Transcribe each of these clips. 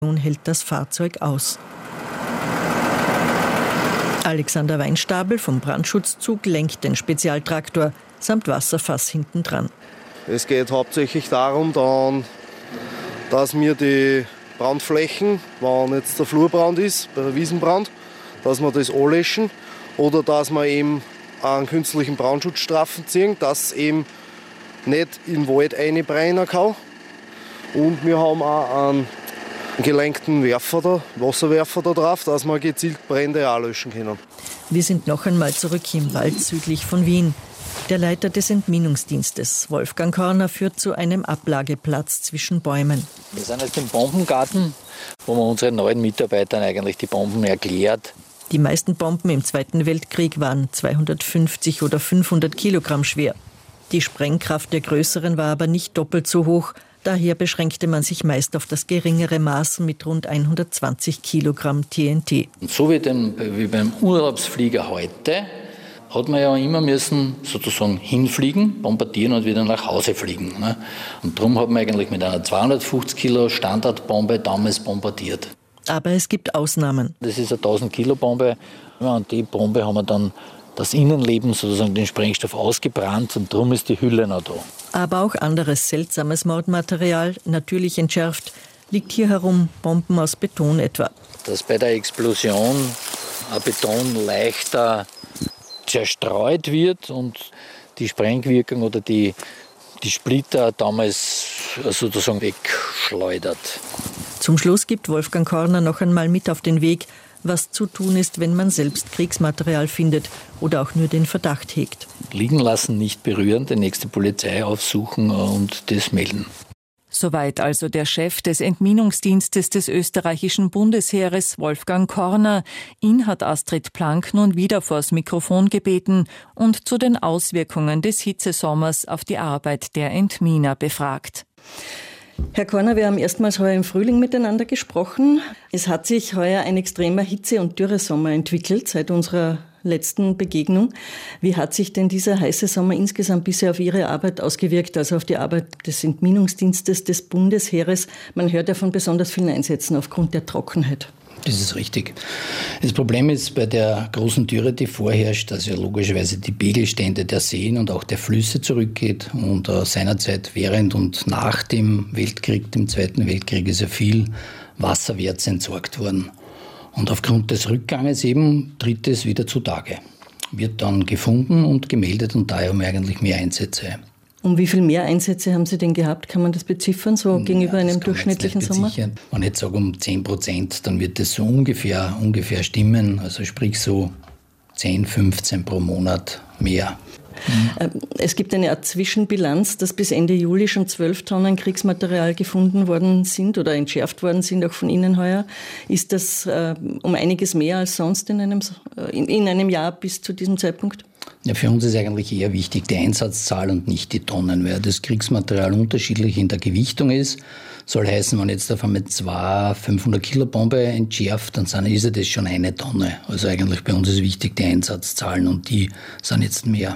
hält das Fahrzeug aus. Alexander Weinstabel vom Brandschutzzug lenkt den Spezialtraktor samt Wasserfass hinten dran. Es geht hauptsächlich darum, dass wir die Brandflächen, wenn jetzt der Flurbrand ist, bei der Wiesenbrand, dass wir das anlöschen oder dass wir eben einen künstlichen Brandschutzstreifen ziehen, dass eben nicht in den Wald reinbrennen kann. Und wir haben auch einen gelenkten Wasserwerfer da drauf, dass wir gezielt Brände auch löschen können. Wir sind noch einmal zurück im Wald südlich von Wien. Der Leiter des Entminungsdienstes, Wolfgang Korner, führt zu einem Ablageplatz zwischen Bäumen. Wir sind jetzt im Bombengarten, wo man unseren neuen Mitarbeitern eigentlich die Bomben erklärt. Die meisten Bomben im Zweiten Weltkrieg waren 250 oder 500 Kilogramm schwer. Die Sprengkraft der größeren war aber nicht doppelt so hoch. Daher beschränkte man sich meist auf das geringere Maß mit rund 120 Kilogramm TNT. Und so wie beim Urlaubsflieger heute hat man ja immer müssen sozusagen hinfliegen, bombardieren und wieder nach Hause fliegen. Ne? Und darum hat man eigentlich mit einer 250 Kilo Standardbombe damals bombardiert. Aber es gibt Ausnahmen. Das ist eine 1000 Kilo Bombe. Ja, und die Bombe haben wir dann das Innenleben, sozusagen den Sprengstoff, ausgebrannt und darum ist die Hülle noch da. Aber auch anderes seltsames Mordmaterial, natürlich entschärft, liegt hier herum, Bomben aus Beton etwa. Dass bei der Explosion ein Beton leichter zerstreut wird und die Sprengwirkung oder die Splitter damals sozusagen wegschleudert. Zum Schluss gibt Wolfgang Korner noch einmal mit auf den Weg, was zu tun ist, wenn man selbst Kriegsmaterial findet oder auch nur den Verdacht hegt. Liegen lassen, nicht berühren, die nächste Polizei aufsuchen und das melden. Soweit also der Chef des Entminungsdienstes des österreichischen Bundesheeres, Wolfgang Korner. Ihn hat Astrid Plank nun wieder vors Mikrofon gebeten und zu den Auswirkungen des Hitzesommers auf die Arbeit der Entminer befragt. Herr Korner, wir haben erstmals heuer im Frühling miteinander gesprochen. Es hat sich heuer ein extremer Hitze- und Dürresommer entwickelt seit unserer letzten Begegnung. Wie hat sich denn dieser heiße Sommer insgesamt bisher auf Ihre Arbeit ausgewirkt, also auf die Arbeit des Entminungsdienstes des Bundesheeres? Man hört ja von besonders vielen Einsätzen aufgrund der Trockenheit. Das ist richtig. Das Problem ist bei der großen Dürre, die vorherrscht, dass ja logischerweise die Pegelstände der Seen und auch der Flüsse zurückgeht. Und seinerzeit während und nach dem Weltkrieg, dem Zweiten Weltkrieg, ist ja viel Wasserwärts entsorgt worden. Und aufgrund des Rückganges eben tritt es wieder zutage. Wird dann gefunden und gemeldet und daher haben wir eigentlich mehr Einsätze. Um wie viel mehr Einsätze haben Sie denn gehabt? Kann man das beziffern, so gegenüber einem durchschnittlichen Sommer? Wenn ich jetzt sage um 10%, dann wird das so ungefähr stimmen. Also sprich so 10, 15 pro Monat mehr. Es gibt eine Art Zwischenbilanz, dass bis Ende Juli schon 12 Tonnen Kriegsmaterial gefunden worden sind oder entschärft worden sind, auch von Ihnen heuer. Ist das um einiges mehr als sonst in einem Jahr bis zu diesem Zeitpunkt? Ja, für uns ist eigentlich eher wichtig die Einsatzzahl und nicht die Tonnen, weil das Kriegsmaterial unterschiedlich in der Gewichtung ist. Soll heißen, wenn jetzt auf einmal 2 500-Kilo-Bombe entschärft, dann ist ja das schon 1 Tonne. Also eigentlich bei uns ist wichtig die Einsatzzahlen und die sind jetzt mehr.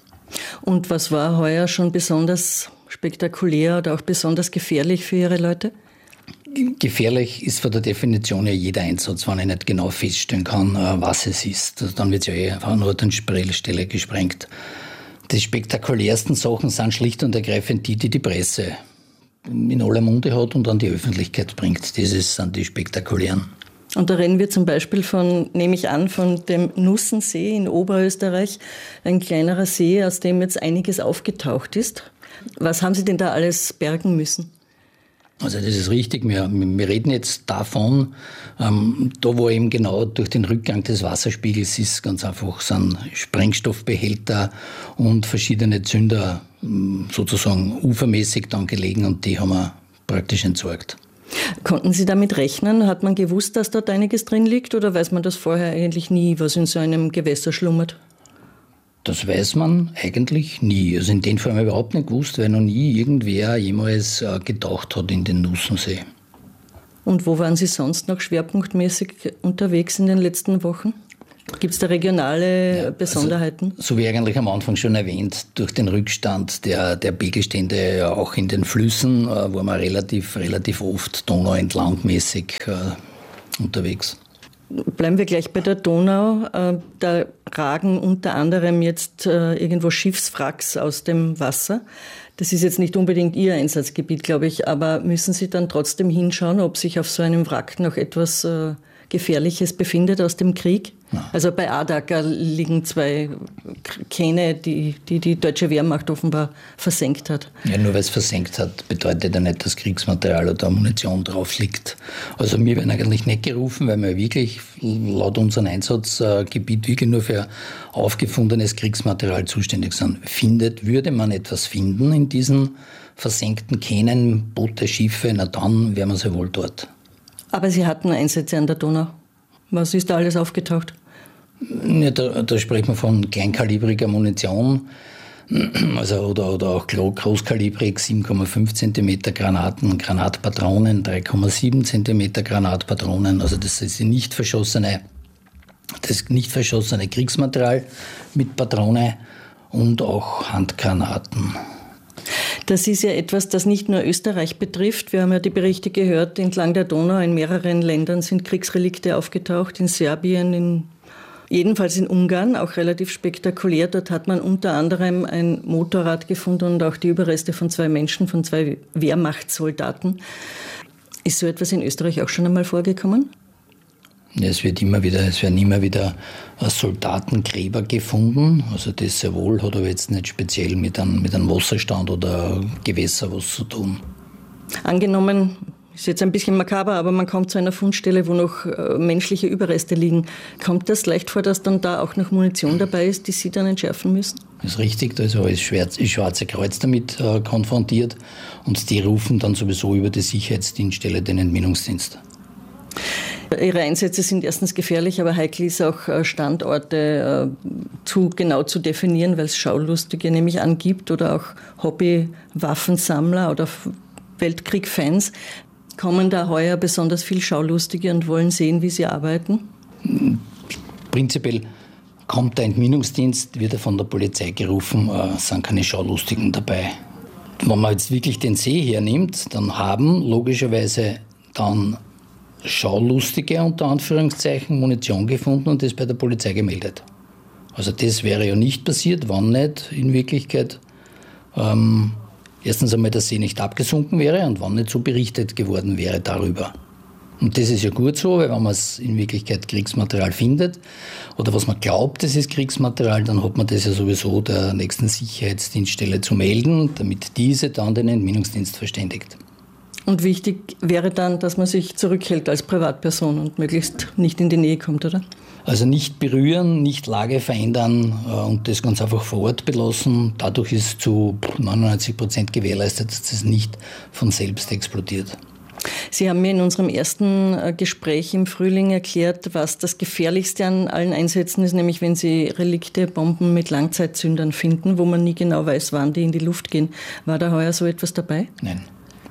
Und was war heuer schon besonders spektakulär oder auch besonders gefährlich für Ihre Leute? Gefährlich ist von der Definition ja jeder Einsatz, wenn ich nicht genau feststellen kann, was es ist. Dann wird es ja einfach nur an Sprellstelle gesprengt. Die spektakulärsten Sachen sind schlicht und ergreifend die Presse in aller Munde hat und an die Öffentlichkeit bringt. Das sind die spektakulären. Und da reden wir zum Beispiel nehme ich an, von dem Nussensee in Oberösterreich, ein kleinerer See, aus dem jetzt einiges aufgetaucht ist. Was haben Sie denn da alles bergen müssen? Also das ist richtig. Wir reden jetzt davon, da wo eben genau durch den Rückgang des Wasserspiegels ist, ganz einfach sind Sprengstoffbehälter und verschiedene Zünder sozusagen ufermäßig dann gelegen und die haben wir praktisch entsorgt. Konnten Sie damit rechnen? Hat man gewusst, dass dort einiges drin liegt oder weiß man das vorher eigentlich nie, was in so einem Gewässer schlummert? Das weiß man eigentlich nie. Also in dem Fall haben wir überhaupt nicht gewusst, weil noch nie irgendwer jemals getaucht hat in den Nussensee. Und wo waren Sie sonst noch schwerpunktmäßig unterwegs in den letzten Wochen? Gibt es da regionale Besonderheiten? Also, so wie eigentlich am Anfang schon erwähnt, durch den Rückstand der Pegelstände auch in den Flüssen waren wir relativ oft donauentlangmäßig unterwegs. Bleiben wir gleich bei der Donau. Da ragen unter anderem jetzt irgendwo Schiffswracks aus dem Wasser. Das ist jetzt nicht unbedingt Ihr Einsatzgebiet, glaube ich, aber müssen Sie dann trotzdem hinschauen, ob sich auf so einem Wrack noch etwas Gefährliches befindet aus dem Krieg? Nein. Also bei Adaker liegen 2 Kähne, die deutsche Wehrmacht offenbar versenkt hat. Ja, nur weil es versenkt hat, bedeutet ja nicht, dass Kriegsmaterial oder Munition drauf liegt. Also wir werden eigentlich nicht gerufen, weil wir wirklich laut unserem Einsatzgebiet wirklich nur für aufgefundenes Kriegsmaterial zuständig sind. Würde man etwas finden in diesen versenkten Kähnen, Boote, Schiffe, na dann wären wir sehr wohl dort. Aber Sie hatten Einsätze an der Donau. Was ist da alles aufgetaucht? Ja, da spricht man von kleinkalibriger Munition, also oder auch großkalibrig 7,5 cm Granaten, Granatpatronen, 3,7 cm Granatpatronen. Also das ist nicht verschossene Kriegsmaterial mit Patrone und auch Handgranaten. Das ist ja etwas, das nicht nur Österreich betrifft. Wir haben ja die Berichte gehört, entlang der Donau in mehreren Ländern sind Kriegsrelikte aufgetaucht, in Serbien, jedenfalls in Ungarn, auch relativ spektakulär. Dort hat man unter anderem ein Motorrad gefunden und auch die Überreste von 2 Menschen, von 2 Wehrmachtssoldaten. Ist so etwas in Österreich auch schon einmal vorgekommen? Es werden immer wieder Soldatengräber gefunden. Also das sehr wohl, hat aber jetzt nicht speziell mit einem Wasserstand oder Gewässer was zu tun. Angenommen, ist jetzt ein bisschen makaber, aber man kommt zu einer Fundstelle, wo noch menschliche Überreste liegen. Kommt das leicht vor, dass dann da auch noch Munition dabei ist, die Sie dann entschärfen müssen? Das ist richtig, da ist auch das Schwarze Kreuz damit konfrontiert und die rufen dann sowieso über die Sicherheitsdienststelle den Entminungsdienst. Ihre Einsätze sind erstens gefährlich, aber heikel ist auch Standorte genau zu definieren, weil es Schaulustige nämlich angibt oder auch Hobby-Waffensammler oder Weltkrieg-Fans. Kommen da heuer besonders viel Schaulustige und wollen sehen, wie Sie arbeiten? Prinzipiell kommt der Entminungsdienst, wird er von der Polizei gerufen, sind keine Schaulustigen dabei. Wenn man jetzt wirklich den See hernimmt, dann haben logischerweise dann Schaulustige unter Anführungszeichen Munition gefunden und das bei der Polizei gemeldet. Also das wäre ja nicht passiert, wenn nicht in Wirklichkeit erstens einmal der See nicht abgesunken wäre und wann nicht so berichtet geworden wäre darüber. Und das ist ja gut so, weil wenn man es in Wirklichkeit Kriegsmaterial findet oder was man glaubt, das ist Kriegsmaterial, dann hat man das ja sowieso der nächsten Sicherheitsdienststelle zu melden, damit diese dann den Entminungsdienst verständigt. Und wichtig wäre dann, dass man sich zurückhält als Privatperson und möglichst nicht in die Nähe kommt, oder? Also nicht berühren, nicht Lage verändern und das ganz einfach vor Ort belassen. Dadurch ist zu 99% gewährleistet, dass das nicht von selbst explodiert. Sie haben mir in unserem ersten Gespräch im Frühling erklärt, was das Gefährlichste an allen Einsätzen ist, nämlich wenn Sie Relikte, Bomben mit Langzeitzündern finden, wo man nie genau weiß, wann die in die Luft gehen. War da heuer so etwas dabei? Nein.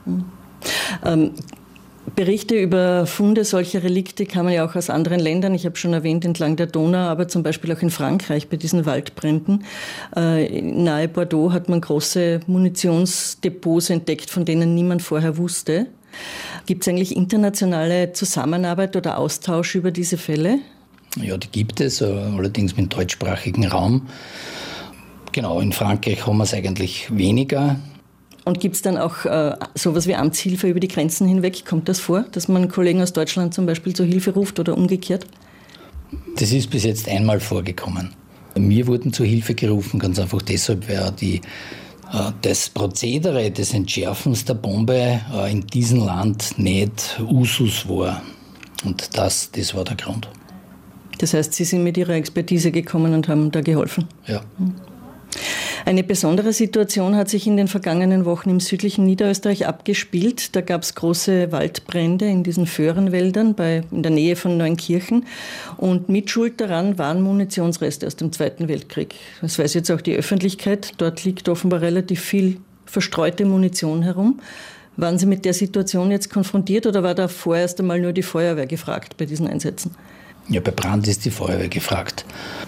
Berichte über Funde solcher Relikte kann man ja auch aus anderen Ländern, ich habe schon erwähnt, entlang der Donau, aber zum Beispiel auch in Frankreich bei diesen Waldbränden. Nahe Bordeaux hat man große Munitionsdepots entdeckt, von denen niemand vorher wusste. Gibt es eigentlich internationale Zusammenarbeit oder Austausch über diese Fälle? Ja, die gibt es, allerdings im deutschsprachigen Raum. Genau, in Frankreich haben wir es eigentlich weniger. Und gibt es dann auch sowas wie Amtshilfe über die Grenzen hinweg? Kommt das vor, dass man Kollegen aus Deutschland zum Beispiel zur Hilfe ruft oder umgekehrt? Das ist bis jetzt einmal vorgekommen. Wir wurden zur Hilfe gerufen, ganz einfach deshalb, weil das Prozedere des Entschärfens der Bombe in diesem Land nicht Usus war. Und das war der Grund. Das heißt, Sie sind mit Ihrer Expertise gekommen und haben da geholfen? Ja. Eine besondere Situation hat sich in den vergangenen Wochen im südlichen Niederösterreich abgespielt. Da gab es große Waldbrände in diesen Föhrenwäldern in der Nähe von Neunkirchen. Und mitschuld daran waren Munitionsreste aus dem Zweiten Weltkrieg. Das weiß jetzt auch die Öffentlichkeit. Dort liegt offenbar relativ viel verstreute Munition herum. Waren Sie mit der Situation jetzt konfrontiert oder war da vorerst einmal nur die Feuerwehr gefragt bei diesen Einsätzen? Ja, bei Brand ist die Feuerwehr gefragt.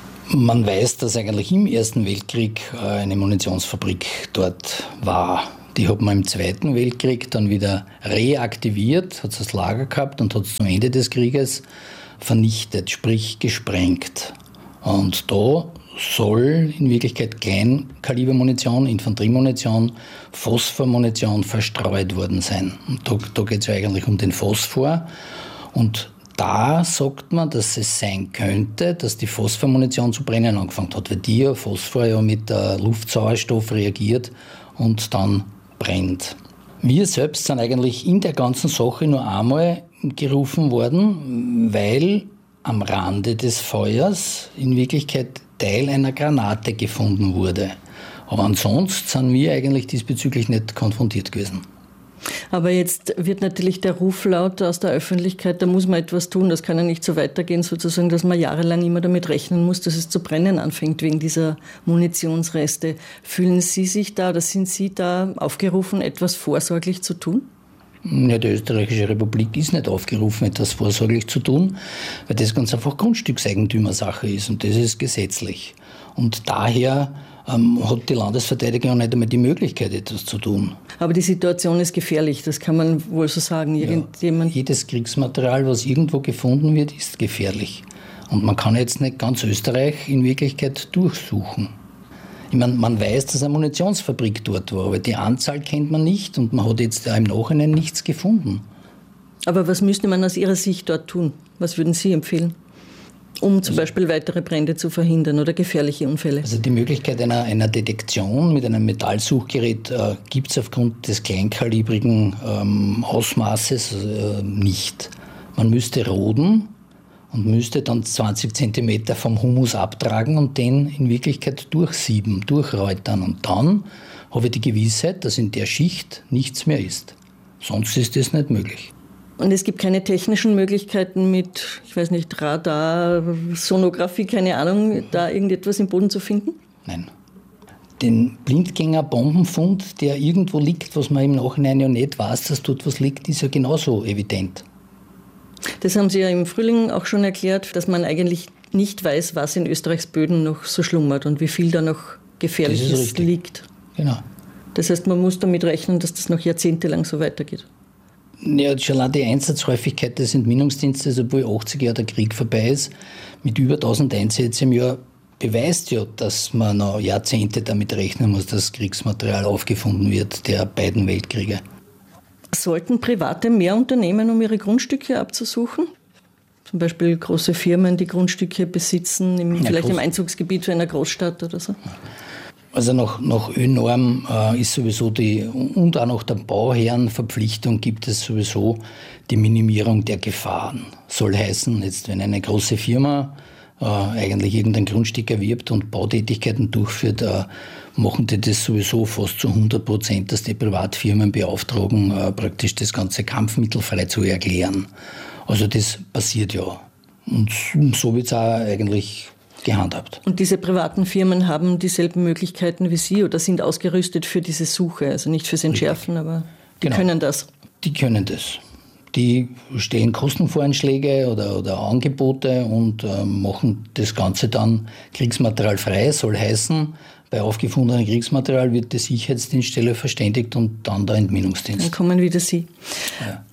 Man weiß, dass eigentlich im Ersten Weltkrieg eine Munitionsfabrik dort war. Die hat man im Zweiten Weltkrieg dann wieder reaktiviert, hat es als Lager gehabt und hat es zum Ende des Krieges vernichtet, sprich gesprengt. Und da soll in Wirklichkeit Kleinkalibermunition, Infanteriemunition, Phosphormunition verstreut worden sein. Und da geht es ja eigentlich um den Phosphor. Und da sagt man, dass es sein könnte, dass die Phosphormunition zu brennen angefangen hat, weil Phosphor ja mit Luftsauerstoff reagiert und dann brennt. Wir selbst sind eigentlich in der ganzen Sache nur einmal gerufen worden, weil am Rande des Feuers in Wirklichkeit Teil einer Granate gefunden wurde. Aber ansonsten sind wir eigentlich diesbezüglich nicht konfrontiert gewesen. Aber jetzt wird natürlich der Ruf laut aus der Öffentlichkeit, da muss man etwas tun, das kann ja nicht so weitergehen, sozusagen, dass man jahrelang immer damit rechnen muss, dass es zu brennen anfängt wegen dieser Munitionsreste. Fühlen Sie sich da oder sind Sie da aufgerufen, etwas vorsorglich zu tun? Ja, die Österreichische Republik ist nicht aufgerufen, etwas vorsorglich zu tun, weil das ganz einfach Grundstückseigentümersache ist und das ist gesetzlich. Und daher hat die Landesverteidigung nicht einmal die Möglichkeit, etwas zu tun. Aber die Situation ist gefährlich, das kann man wohl so sagen. Jedes Kriegsmaterial, was irgendwo gefunden wird, ist gefährlich. Und man kann jetzt nicht ganz Österreich in Wirklichkeit durchsuchen. Ich meine, man weiß, dass eine Munitionsfabrik dort war, aber die Anzahl kennt man nicht und man hat jetzt im Nachhinein nichts gefunden. Aber was müsste man aus Ihrer Sicht dort tun? Was würden Sie empfehlen, um zum Beispiel weitere Brände zu verhindern oder gefährliche Unfälle? Also die Möglichkeit einer Detektion mit einem Metallsuchgerät gibt es aufgrund des kleinkalibrigen Ausmaßes nicht. Man müsste roden und müsste dann 20 Zentimeter vom Humus abtragen und den in Wirklichkeit durchsieben, durchräutern. Und dann habe ich die Gewissheit, dass in der Schicht nichts mehr ist. Sonst ist das nicht möglich. Und es gibt keine technischen Möglichkeiten mit, ich weiß nicht, Radar, Sonographie, keine Ahnung, da irgendetwas im Boden zu finden? Nein. Den Blindgänger-Bombenfund, der irgendwo liegt, was man im Nachhinein ja nicht weiß, dass dort was liegt, ist ja genauso evident. Das haben Sie ja im Frühling auch schon erklärt, dass man eigentlich nicht weiß, was in Österreichs Böden noch so schlummert und wie viel da noch Gefährliches liegt. Genau. Das heißt, man muss damit rechnen, dass das noch jahrzehntelang so weitergeht. Ja, schon allein die Einsatzhäufigkeit des Entminungsdienstes, obwohl 80 Jahre der Krieg vorbei ist, mit über 1000 Einsätzen im Jahr, beweist ja, dass man noch Jahrzehnte damit rechnen muss, dass Kriegsmaterial aufgefunden wird, der beiden Weltkriege. Sollten Private mehr unternehmen, um ihre Grundstücke abzusuchen? Zum Beispiel große Firmen, die Grundstücke besitzen, vielleicht im Einzugsgebiet einer Großstadt oder so? Also nach ÖNorm ist sowieso und auch nach der Bauherrenverpflichtung gibt es sowieso die Minimierung der Gefahren. Soll heißen, jetzt wenn eine große Firma eigentlich irgendein Grundstück erwirbt und Bautätigkeiten durchführt, machen die das sowieso fast zu 100%, dass die Privatfirmen beauftragen, praktisch das ganze kampfmittelfrei zu erklären. Also das passiert ja. Und so wird es auch eigentlich gehandhabt. Und diese privaten Firmen haben dieselben Möglichkeiten wie Sie oder sind ausgerüstet für diese Suche? Also nicht fürs Entschärfen, aber die können das? Die können das. Die stellen Kostenvoranschläge oder Angebote und machen das Ganze dann kriegsmaterialfrei. Soll heißen, bei aufgefundenem Kriegsmaterial wird die Sicherheitsdienststelle verständigt und dann der Entminungsdienst. Dann kommen wieder Sie. Ja.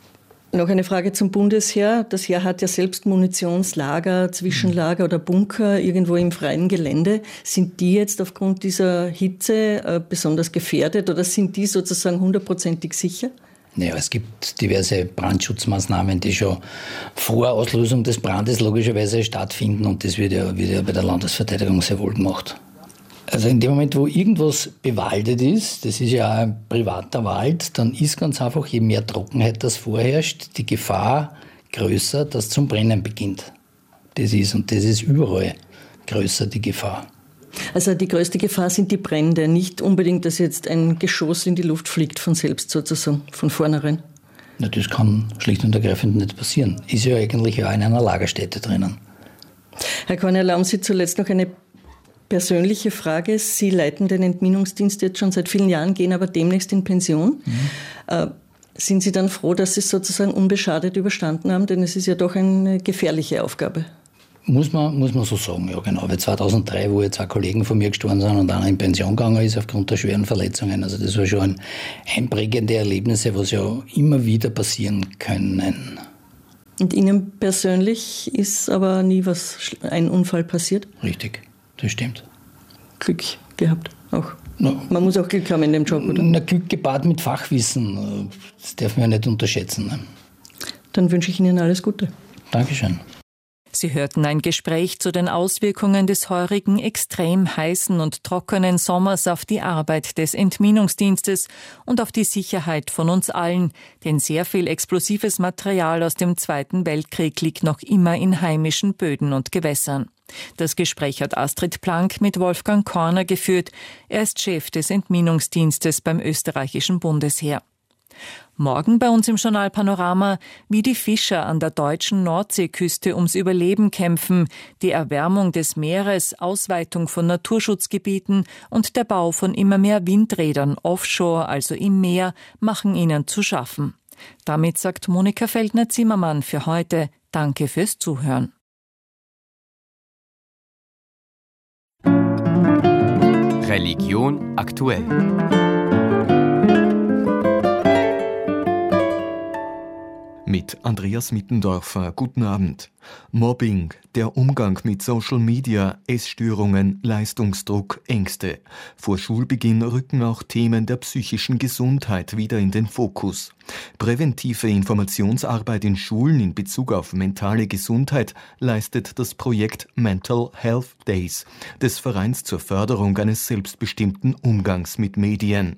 Noch eine Frage zum Bundesheer. Das Heer hat ja selbst Munitionslager, Zwischenlager oder Bunker irgendwo im freien Gelände. Sind die jetzt aufgrund dieser Hitze besonders gefährdet oder sind die sozusagen 100%ig sicher? Naja, es gibt diverse Brandschutzmaßnahmen, die schon vor Auslösung des Brandes logischerweise stattfinden und das wird ja bei der Landesverteidigung sehr wohl gemacht. Also in dem Moment, wo irgendwas bewaldet ist, das ist ja ein privater Wald, dann ist ganz einfach, je mehr Trockenheit das vorherrscht, die Gefahr größer, dass zum Brennen beginnt. Das ist überall größer, die Gefahr. Also die größte Gefahr sind die Brände, nicht unbedingt, dass jetzt ein Geschoss in die Luft fliegt von selbst sozusagen, von vornherein. Na, das kann schlicht und ergreifend nicht passieren. Ist ja eigentlich auch in einer Lagerstätte drinnen. Herr Korn, erlauben Sie zuletzt noch eine persönliche Frage. Sie leiten den Entminungsdienst jetzt schon seit vielen Jahren, gehen aber demnächst in Pension. Sind Sie dann froh, dass Sie es sozusagen unbeschadet überstanden haben? Denn es ist ja doch eine gefährliche Aufgabe. Muss man so sagen, ja genau. Weil 2003, wo jetzt 2 Kollegen von mir gestorben sind und einer in Pension gegangen ist aufgrund der schweren Verletzungen. Also das war schon einprägende Erlebnisse, was ja immer wieder passieren können. Und Ihnen persönlich ist aber nie ein Unfall passiert? Richtig, das stimmt. Glück gehabt auch. No. Man muss auch Glück haben in dem Job, oder? Glück gepaart mit Fachwissen, das darf man ja nicht unterschätzen. Ne? Dann wünsche ich Ihnen alles Gute. Dankeschön. Sie hörten ein Gespräch zu den Auswirkungen des heurigen extrem heißen und trockenen Sommers auf die Arbeit des Entminungsdienstes und auf die Sicherheit von uns allen, denn sehr viel explosives Material aus dem Zweiten Weltkrieg liegt noch immer in heimischen Böden und Gewässern. Das Gespräch hat Astrid Plank mit Wolfgang Korner geführt. Er ist Chef des Entminungsdienstes beim österreichischen Bundesheer. Morgen bei uns im Journal Panorama, wie die Fischer an der deutschen Nordseeküste ums Überleben kämpfen, die Erwärmung des Meeres, Ausweitung von Naturschutzgebieten und der Bau von immer mehr Windrädern offshore, also im Meer, machen ihnen zu schaffen. Damit sagt Monika Feldner-Zimmermann für heute Danke fürs Zuhören. Religion aktuell. Mit Andreas Mittendorfer. Guten Abend. Mobbing, der Umgang mit Social Media, Essstörungen, Leistungsdruck, Ängste. Vor Schulbeginn rücken auch Themen der psychischen Gesundheit wieder in den Fokus. Präventive Informationsarbeit in Schulen in Bezug auf mentale Gesundheit leistet das Projekt Mental Health Days des Vereins zur Förderung eines selbstbestimmten Umgangs mit Medien.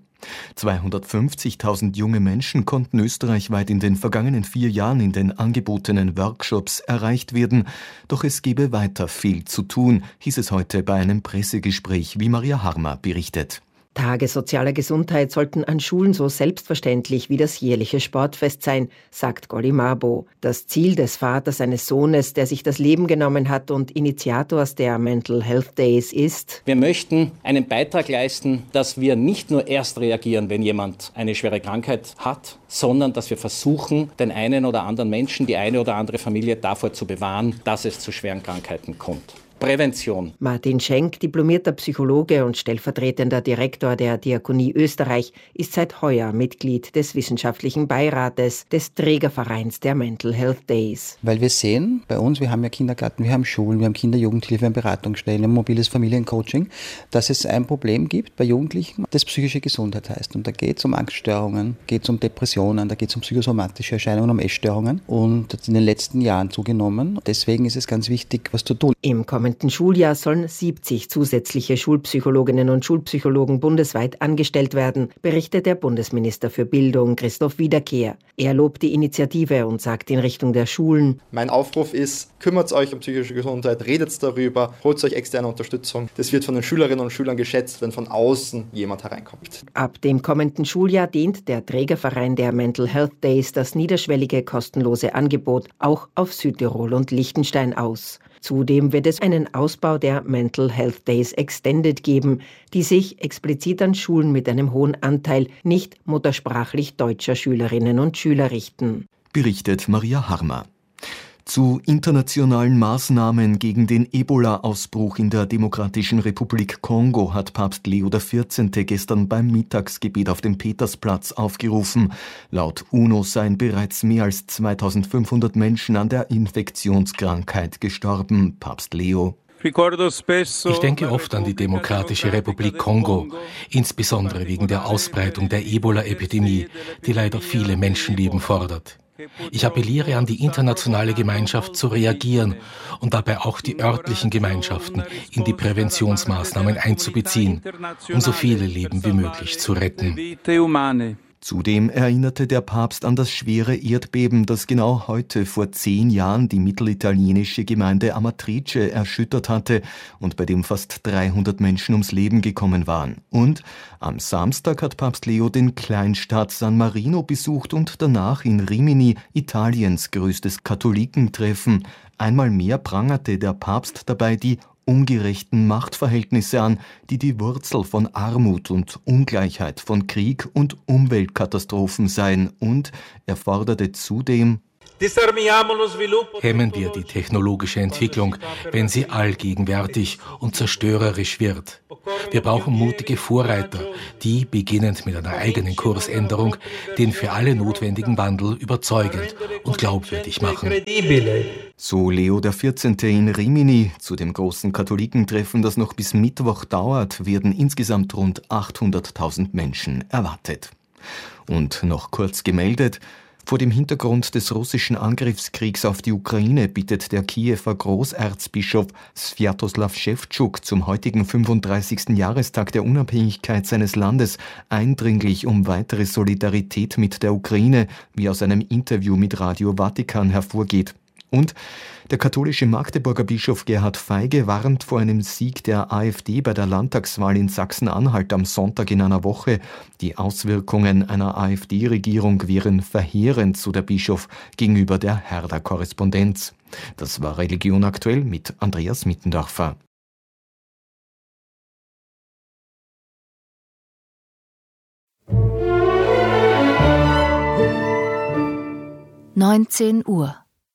250.000 junge Menschen konnten österreichweit in den vergangenen 4 Jahren in den angebotenen Workshops erreicht werden. Doch es gebe weiter viel zu tun, hieß es heute bei einem Pressegespräch, wie Maria Harmer berichtet. Tage sozialer Gesundheit sollten an Schulen so selbstverständlich wie das jährliche Sportfest sein, sagt Golly Mabo. Das Ziel des Vaters eines Sohnes, der sich das Leben genommen hat und Initiators der Mental Health Days ist: Wir möchten einen Beitrag leisten, dass wir nicht nur erst reagieren, wenn jemand eine schwere Krankheit hat, sondern dass wir versuchen, den einen oder anderen Menschen, die eine oder andere Familie davor zu bewahren, dass es zu schweren Krankheiten kommt. Prävention. Martin Schenk, diplomierter Psychologe und stellvertretender Direktor der Diakonie Österreich, ist seit heuer Mitglied des wissenschaftlichen Beirates des Trägervereins der Mental Health Days. Weil wir sehen, bei uns, wir haben ja Kindergarten, wir haben Schulen, wir haben Kinder-Jugendhilfe, wir haben Beratungsstellen, ein mobiles Familiencoaching, dass es ein Problem gibt bei Jugendlichen, das psychische Gesundheit heißt. Und da geht es um Angststörungen, geht es um Depressionen, da geht es um psychosomatische Erscheinungen, um Essstörungen. Und das hat in den letzten Jahren zugenommen. Deswegen ist es ganz wichtig, was zu tun. Im kommenden Schuljahr sollen 70 zusätzliche Schulpsychologinnen und Schulpsychologen bundesweit angestellt werden, berichtet der Bundesminister für Bildung Christoph Wiederkehr. Er lobt die Initiative und sagt in Richtung der Schulen: Mein Aufruf ist, kümmert euch um psychische Gesundheit, redet darüber, holt euch externe Unterstützung. Das wird von den Schülerinnen und Schülern geschätzt, wenn von außen jemand hereinkommt. Ab dem kommenden Schuljahr dehnt der Trägerverein der Mental Health Days das niederschwellige kostenlose Angebot auch auf Südtirol und Liechtenstein aus. Zudem wird es einen Ausbau der Mental Health Days Extended geben, die sich explizit an Schulen mit einem hohen Anteil nicht muttersprachlich deutscher Schülerinnen und Schüler richten. Berichtet Maria Harmer. Zu internationalen Maßnahmen gegen den Ebola-Ausbruch in der Demokratischen Republik Kongo hat Papst Leo XIV. Gestern beim Mittagsgebet auf dem Petersplatz aufgerufen. Laut UNO seien bereits mehr als 2500 Menschen an der Infektionskrankheit gestorben. Papst Leo: Ich denke oft an die Demokratische Republik Kongo, insbesondere wegen der Ausbreitung der Ebola-Epidemie, die leider viele Menschenleben fordert. Ich appelliere an die internationale Gemeinschaft zu reagieren und dabei auch die örtlichen Gemeinschaften in die Präventionsmaßnahmen einzubeziehen, um so viele Leben wie möglich zu retten. Zudem erinnerte der Papst an das schwere Erdbeben, das genau heute vor 10 Jahren die mittelitalienische Gemeinde Amatrice erschüttert hatte und bei dem fast 300 Menschen ums Leben gekommen waren. Und am Samstag hat Papst Leo den Kleinstaat San Marino besucht und danach in Rimini, Italiens größtes Katholikentreffen. Einmal mehr prangerte der Papst dabei die ungerechten Machtverhältnisse an, die die Wurzel von Armut und Ungleichheit, von Krieg und Umweltkatastrophen seien, und er forderte zudem: Hemmen wir die technologische Entwicklung, wenn sie allgegenwärtig und zerstörerisch wird. Wir brauchen mutige Vorreiter, die, beginnend mit einer eigenen Kursänderung, den für alle notwendigen Wandel überzeugend und glaubwürdig machen. So Leo XIV. In Rimini. Zu dem großen Katholikentreffen, das noch bis Mittwoch dauert, werden insgesamt rund 800.000 Menschen erwartet. Und noch kurz gemeldet: Vor dem Hintergrund des russischen Angriffskriegs auf die Ukraine bittet der Kiewer Großerzbischof Swiatoslav Schewtschuk zum heutigen 35. Jahrestag der Unabhängigkeit seines Landes eindringlich um weitere Solidarität mit der Ukraine, wie aus einem Interview mit Radio Vatikan hervorgeht. Und der katholische Magdeburger Bischof Gerhard Feige warnt vor einem Sieg der AfD bei der Landtagswahl in Sachsen-Anhalt am Sonntag in einer Woche. Die Auswirkungen einer AfD-Regierung wären verheerend, so der Bischof gegenüber der Herder-Korrespondenz. Das war Religion aktuell mit Andreas Mittendorfer. (19 Uhr)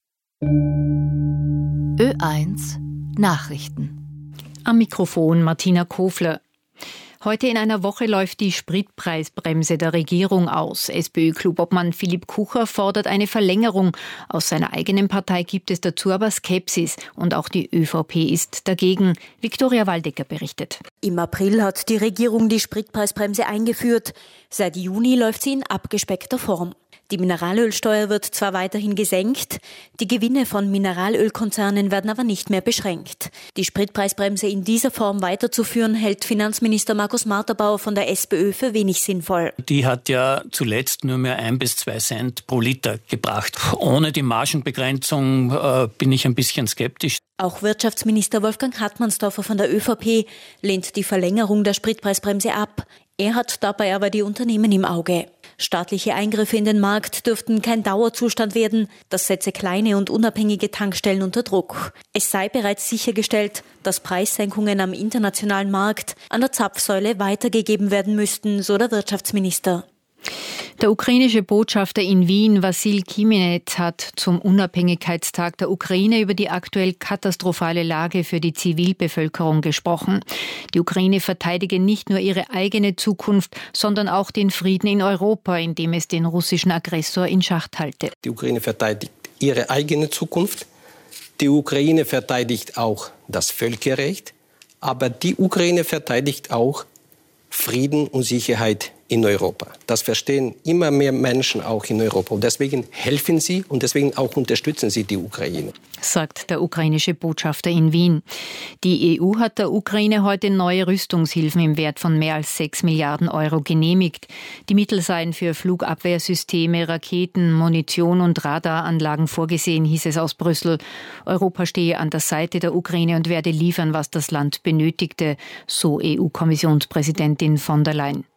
Ö1 Nachrichten. Am Mikrofon Martina Kofler. Heute in einer Woche läuft die Spritpreisbremse der Regierung aus. SPÖ-Klubobmann Philipp Kucher fordert eine Verlängerung. Aus seiner eigenen Partei gibt es dazu aber Skepsis. Und auch die ÖVP ist dagegen. Viktoria Waldecker berichtet. Im April hat die Regierung die Spritpreisbremse eingeführt. Seit Juni läuft sie in abgespeckter Form. Die Mineralölsteuer wird zwar weiterhin gesenkt, die Gewinne von Mineralölkonzernen werden aber nicht mehr beschränkt. Die Spritpreisbremse in dieser Form weiterzuführen, hält Finanzminister Markus Marterbauer von der SPÖ für wenig sinnvoll. Die hat ja zuletzt nur mehr 1 bis 2 Cent pro Liter gebracht. Ohne die Margenbegrenzung bin ich ein bisschen skeptisch. Auch Wirtschaftsminister Wolfgang Hartmannsdorfer von der ÖVP lehnt die Verlängerung der Spritpreisbremse ab. Er hat dabei aber die Unternehmen im Auge. Staatliche Eingriffe in den Markt dürften kein Dauerzustand werden. Das setze kleine und unabhängige Tankstellen unter Druck. Es sei bereits sichergestellt, dass Preissenkungen am internationalen Markt an der Zapfsäule weitergegeben werden müssten, so der Wirtschaftsminister. Der ukrainische Botschafter in Wien, Wassil Kiminets, hat zum Unabhängigkeitstag der Ukraine über die aktuell katastrophale Lage für die Zivilbevölkerung gesprochen. Die Ukraine verteidige nicht nur ihre eigene Zukunft, sondern auch den Frieden in Europa, indem es den russischen Aggressor in Schach halte. Die Ukraine verteidigt ihre eigene Zukunft. Die Ukraine verteidigt auch das Völkerrecht. Aber die Ukraine verteidigt auch Frieden und Sicherheit in Europa. Das verstehen immer mehr Menschen auch in Europa. Und deswegen helfen sie und deswegen auch unterstützen sie die Ukraine, sagt der ukrainische Botschafter in Wien. Die EU hat der Ukraine heute neue Rüstungshilfen im Wert von mehr als 6 Milliarden Euro genehmigt. Die Mittel seien für Flugabwehrsysteme, Raketen, Munition und Radaranlagen vorgesehen, hieß es aus Brüssel. Europa stehe an der Seite der Ukraine und werde liefern, was das Land benötigte, so EU-Kommissionspräsidentin von der Leyen.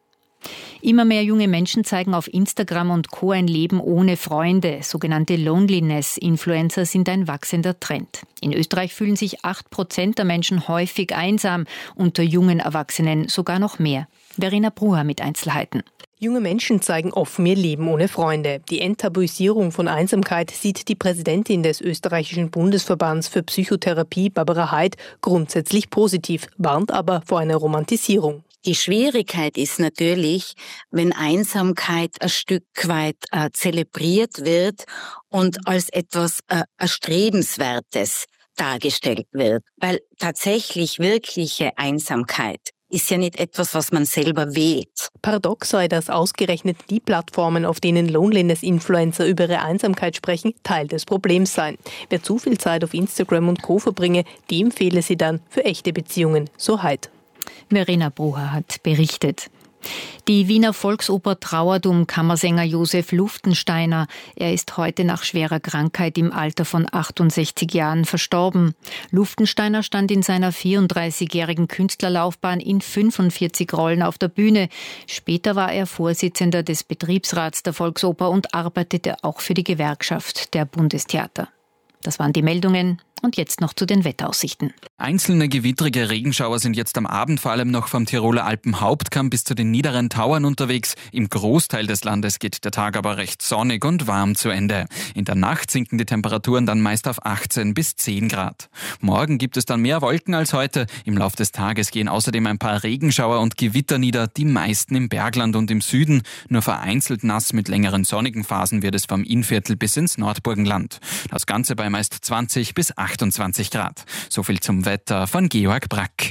Immer mehr junge Menschen zeigen auf Instagram und Co. ein Leben ohne Freunde. Sogenannte Loneliness-Influencer sind ein wachsender Trend. In Österreich fühlen sich 8% der Menschen häufig einsam, unter jungen Erwachsenen sogar noch mehr. Verena Bruher mit Einzelheiten. Junge Menschen zeigen offen ihr Leben ohne Freunde. Die Enttabuisierung von Einsamkeit sieht die Präsidentin des österreichischen Bundesverbands für Psychotherapie, Barbara Heid, grundsätzlich positiv, warnt aber vor einer Romantisierung. Die Schwierigkeit ist natürlich, wenn Einsamkeit ein Stück weit zelebriert wird und als etwas Erstrebenswertes dargestellt wird. Weil tatsächlich wirkliche Einsamkeit ist ja nicht etwas, was man selber wählt. Paradox sei, dass ausgerechnet die Plattformen, auf denen Loneliness-Influencer über ihre Einsamkeit sprechen, Teil des Problems seien. Wer zu viel Zeit auf Instagram und Co. verbringe, dem fehle sie dann für echte Beziehungen, so Heid. Verena Brucher hat berichtet. Die Wiener Volksoper trauert um Kammersänger Josef Luftensteiner. Er ist heute nach schwerer Krankheit im Alter von 68 Jahren verstorben. Luftensteiner stand in seiner 34-jährigen Künstlerlaufbahn in 45 Rollen auf der Bühne. Später war er Vorsitzender des Betriebsrats der Volksoper und arbeitete auch für die Gewerkschaft der Bundestheater. Das waren die Meldungen. Und jetzt noch zu den Wetteraussichten. Einzelne gewittrige Regenschauer sind jetzt am Abend vor allem noch vom Tiroler Alpenhauptkamm bis zu den niederen Tauern unterwegs. Im Großteil des Landes geht der Tag aber recht sonnig und warm zu Ende. In der Nacht sinken die Temperaturen dann meist auf 18 bis 10 Grad. Morgen gibt es dann mehr Wolken als heute. Im Laufe des Tages gehen außerdem ein paar Regenschauer und Gewitter nieder, die meisten im Bergland und im Süden. Nur vereinzelt nass mit längeren sonnigen Phasen wird es vom Innviertel bis ins Nordburgenland. Das Ganze bei meist 20 bis 28 Grad. So viel zum Wetter von Georg Brack.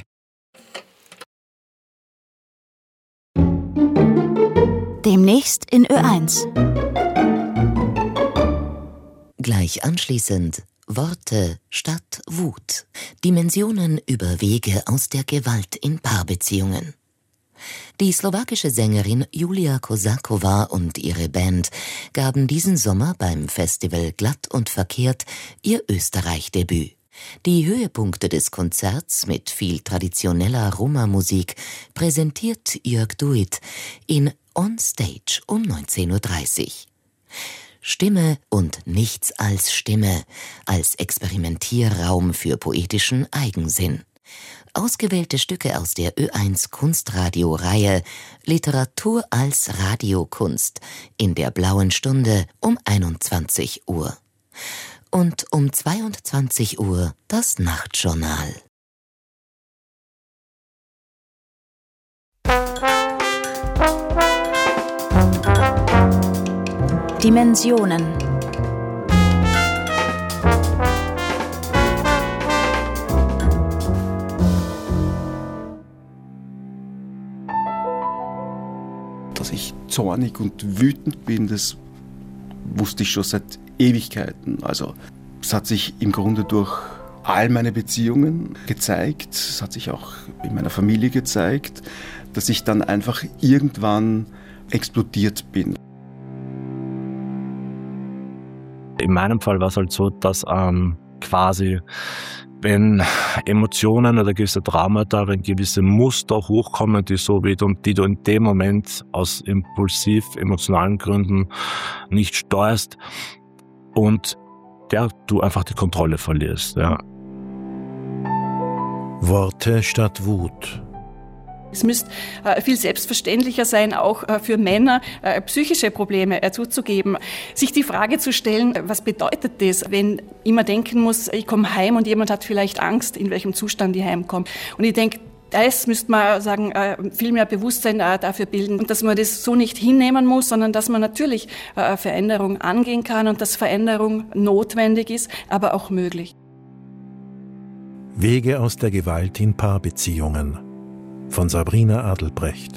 Demnächst in Ö1. Gleich anschließend Worte statt Wut. Dimensionen über Wege aus der Gewalt in Paarbeziehungen. Die slowakische Sängerin Julia Kosáková und ihre Band gaben diesen Sommer beim Festival Glatt und Verkehrt ihr Österreich-Debüt. Die Höhepunkte des Konzerts mit viel traditioneller Roma-Musik präsentiert Jörg Duit in On Stage um 19.30 Uhr. Stimme und nichts als Stimme, als Experimentierraum für poetischen Eigensinn. Ausgewählte Stücke aus der Ö1 Kunstradio-Reihe Literatur als Radiokunst in der Blauen Stunde um 21 Uhr. Und um 22 Uhr das Nachtjournal. Dimensionen. Dass ich zornig und wütend bin, das wusste ich schon seit Ewigkeiten. Also es hat sich im Grunde durch all meine Beziehungen gezeigt, es hat sich auch in meiner Familie gezeigt, dass ich dann einfach irgendwann explodiert bin. In meinem Fall war es halt so, dass quasi, wenn Emotionen oder gewisse Traumata, wenn gewisse Muster hochkommen, die du in dem Moment aus impulsiv emotionalen Gründen nicht steuerst und du einfach die Kontrolle verlierst. Ja. Worte statt Wut. Es müsste viel selbstverständlicher sein, auch für Männer psychische Probleme zuzugeben. Sich die Frage zu stellen, was bedeutet das, wenn ich immer denken muss, ich komme heim und jemand hat vielleicht Angst, in welchem Zustand ich heimkomme. Und ich denke, das müsste man sagen, viel mehr Bewusstsein dafür bilden. Und dass man das so nicht hinnehmen muss, sondern dass man natürlich Veränderung angehen kann und dass Veränderung notwendig ist, aber auch möglich. Wege aus der Gewalt in Paarbeziehungen von Sabrina Adelbrecht.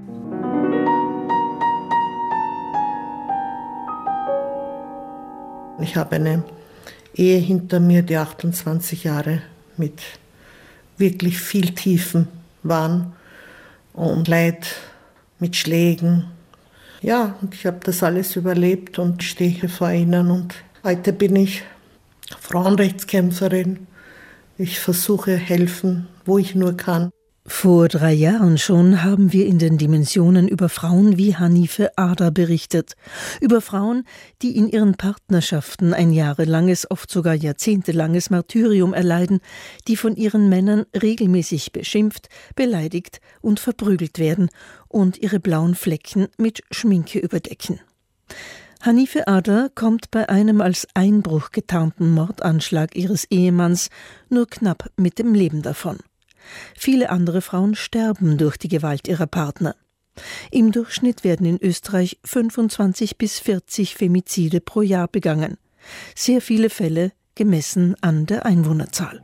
Ich habe eine Ehe hinter mir, die 28 Jahre mit wirklich viel Tiefen waren und Leid mit Schlägen. Ja, und ich habe das alles überlebt und stehe hier vor Ihnen. Und heute bin ich Frauenrechtskämpferin. Ich versuche helfen, wo ich nur kann. Vor 3 Jahren schon haben wir in den Dimensionen über Frauen wie Hanife Ader berichtet. Über Frauen, die in ihren Partnerschaften ein jahrelanges, oft sogar jahrzehntelanges Martyrium erleiden, die von ihren Männern regelmäßig beschimpft, beleidigt und verprügelt werden und ihre blauen Flecken mit Schminke überdecken. Hanife Ader kommt bei einem als Einbruch getarnten Mordanschlag ihres Ehemanns nur knapp mit dem Leben davon. Viele andere Frauen sterben durch die Gewalt ihrer Partner. Im Durchschnitt werden in Österreich 25 bis 40 Femizide pro Jahr begangen. Sehr viele Fälle gemessen an der Einwohnerzahl.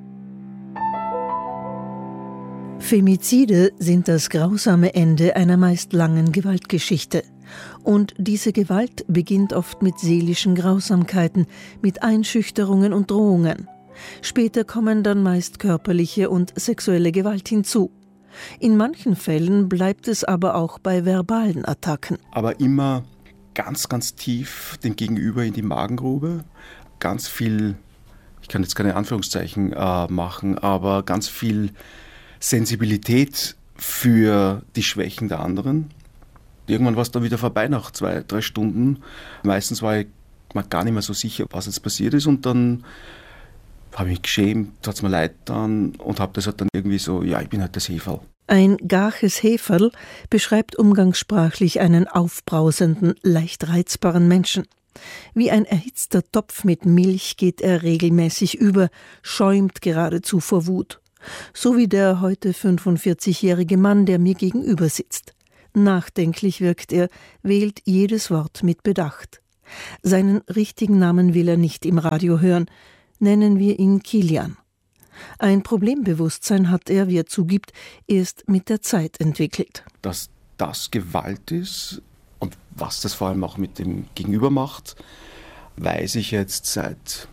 Femizide sind das grausame Ende einer meist langen Gewaltgeschichte. Und diese Gewalt beginnt oft mit seelischen Grausamkeiten, mit Einschüchterungen und Drohungen. Später kommen dann meist körperliche und sexuelle Gewalt hinzu. In manchen Fällen bleibt es aber auch bei verbalen Attacken. Aber immer ganz, ganz tief dem Gegenüber in die Magengrube. Ganz viel, ich kann jetzt keine Anführungszeichen machen, aber ganz viel Sensibilität für die Schwächen der anderen. Irgendwann war es dann wieder vorbei nach 2-3 Stunden. Meistens war ich mir gar nicht mehr so sicher, was jetzt passiert ist. Und dann habe mich geschämt, hat es mir leid getan und habe das halt dann irgendwie so, ja, ich bin halt das Heferl. Ein gaches Heferl beschreibt umgangssprachlich einen aufbrausenden, leicht reizbaren Menschen. Wie ein erhitzter Topf mit Milch geht er regelmäßig über, schäumt geradezu vor Wut. So wie der heute 45-jährige Mann, der mir gegenüber sitzt. Nachdenklich wirkt er, wählt jedes Wort mit Bedacht. Seinen richtigen Namen will er nicht im Radio hören. Nennen wir ihn Kilian. Ein Problembewusstsein hat er, wie er zugibt, erst mit der Zeit entwickelt. Dass das Gewalt ist und was das vor allem auch mit dem Gegenüber macht, weiß ich jetzt seit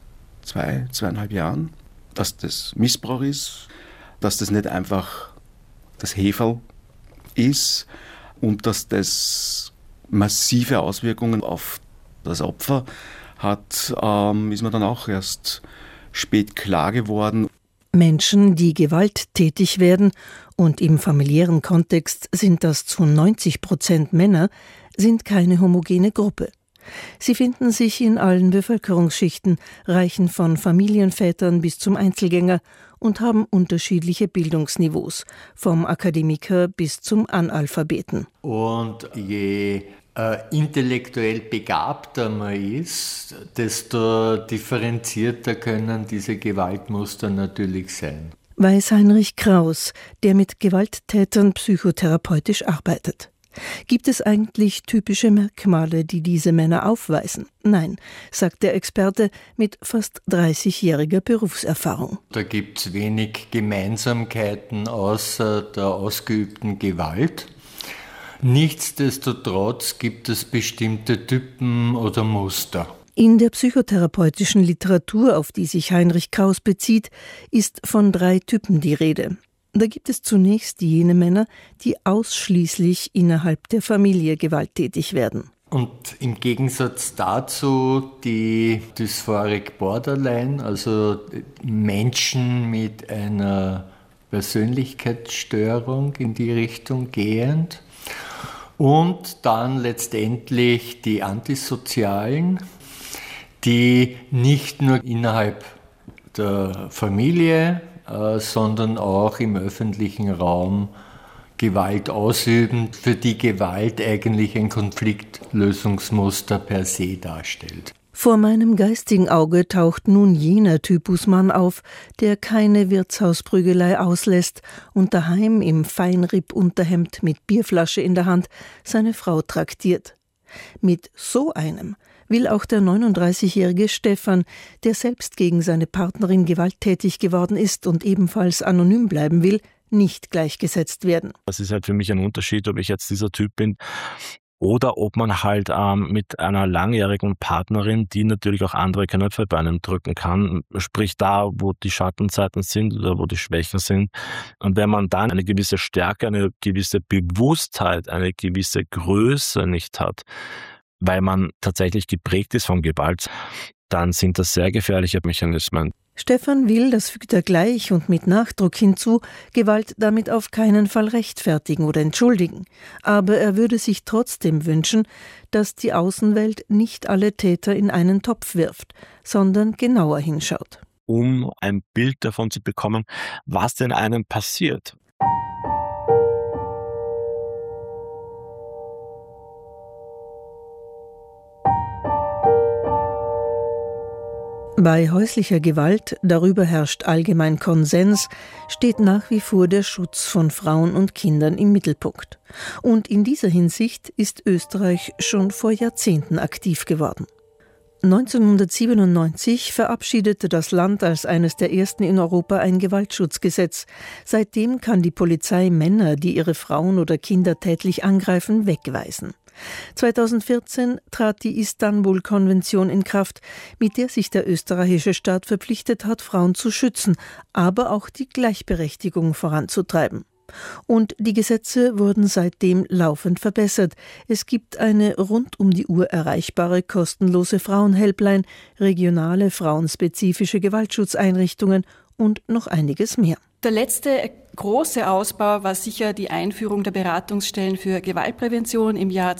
2,5 Jahren, dass das Missbrauch ist, dass das nicht einfach das Heferl ist und dass das massive Auswirkungen auf das Opfer hat, ist mir dann auch erst spät klar geworden. Menschen, die gewalttätig werden, und im familiären Kontext sind das zu 90% Männer, sind keine homogene Gruppe. Sie finden sich in allen Bevölkerungsschichten, reichen von Familienvätern bis zum Einzelgänger und haben unterschiedliche Bildungsniveaus, vom Akademiker bis zum Analphabeten. Und je intellektuell begabter man ist, desto differenzierter können diese Gewaltmuster natürlich sein. Weiß Heinrich Kraus, der mit Gewalttätern psychotherapeutisch arbeitet. Gibt es eigentlich typische Merkmale, die diese Männer aufweisen? Nein, sagt der Experte mit fast 30-jähriger Berufserfahrung. Da gibt es wenig Gemeinsamkeiten außer der ausgeübten Gewalt. Nichtsdestotrotz gibt es bestimmte Typen oder Muster. In der psychotherapeutischen Literatur, auf die sich Heinrich Kraus bezieht, ist von 3 Typen die Rede. Da gibt es zunächst jene Männer, die ausschließlich innerhalb der Familie gewalttätig werden. Und im Gegensatz dazu die Dysphoric Borderline, also Menschen mit einer Persönlichkeitsstörung in die Richtung gehend. Und dann letztendlich die Antisozialen, die nicht nur innerhalb der Familie, sondern auch im öffentlichen Raum Gewalt ausüben, für die Gewalt eigentlich ein Konfliktlösungsmuster per se darstellt. Vor meinem geistigen Auge taucht nun jener Typus Mann auf, der keine Wirtshausprügelei auslässt und daheim im Feinripp-Unterhemd mit Bierflasche in der Hand seine Frau traktiert. Mit so einem will auch der 39-jährige Stefan, der selbst gegen seine Partnerin gewalttätig geworden ist und ebenfalls anonym bleiben will, nicht gleichgesetzt werden. Das ist halt für mich ein Unterschied, ob ich jetzt dieser Typ bin oder ob man halt mit einer langjährigen Partnerin, die natürlich auch andere Knöpfe bei einem drücken kann, sprich da, wo die Schattenzeiten sind oder wo die Schwächen sind. Und wenn man dann eine gewisse Stärke, eine gewisse Bewusstheit, eine gewisse Größe nicht hat, weil man tatsächlich geprägt ist von Gewalt, dann sind das sehr gefährliche Mechanismen. Stefan will, das fügt er gleich und mit Nachdruck hinzu, Gewalt damit auf keinen Fall rechtfertigen oder entschuldigen. Aber er würde sich trotzdem wünschen, dass die Außenwelt nicht alle Täter in einen Topf wirft, sondern genauer hinschaut. Um ein Bild davon zu bekommen, was denn einem passiert. Bei häuslicher Gewalt, darüber herrscht allgemein Konsens, steht nach wie vor der Schutz von Frauen und Kindern im Mittelpunkt. Und in dieser Hinsicht ist Österreich schon vor Jahrzehnten aktiv geworden. 1997 verabschiedete das Land als eines der ersten in Europa ein Gewaltschutzgesetz. Seitdem kann die Polizei Männer, die ihre Frauen oder Kinder tätlich angreifen, wegweisen. 2014 trat die Istanbul-Konvention in Kraft, mit der sich der österreichische Staat verpflichtet hat, Frauen zu schützen, aber auch die Gleichberechtigung voranzutreiben. Und die Gesetze wurden seitdem laufend verbessert. Es gibt eine rund um die Uhr erreichbare kostenlose Frauenhelpline, regionale frauenspezifische Gewaltschutzeinrichtungen und noch einiges mehr. Der letzte große Ausbau war sicher die Einführung der Beratungsstellen für Gewaltprävention im Jahr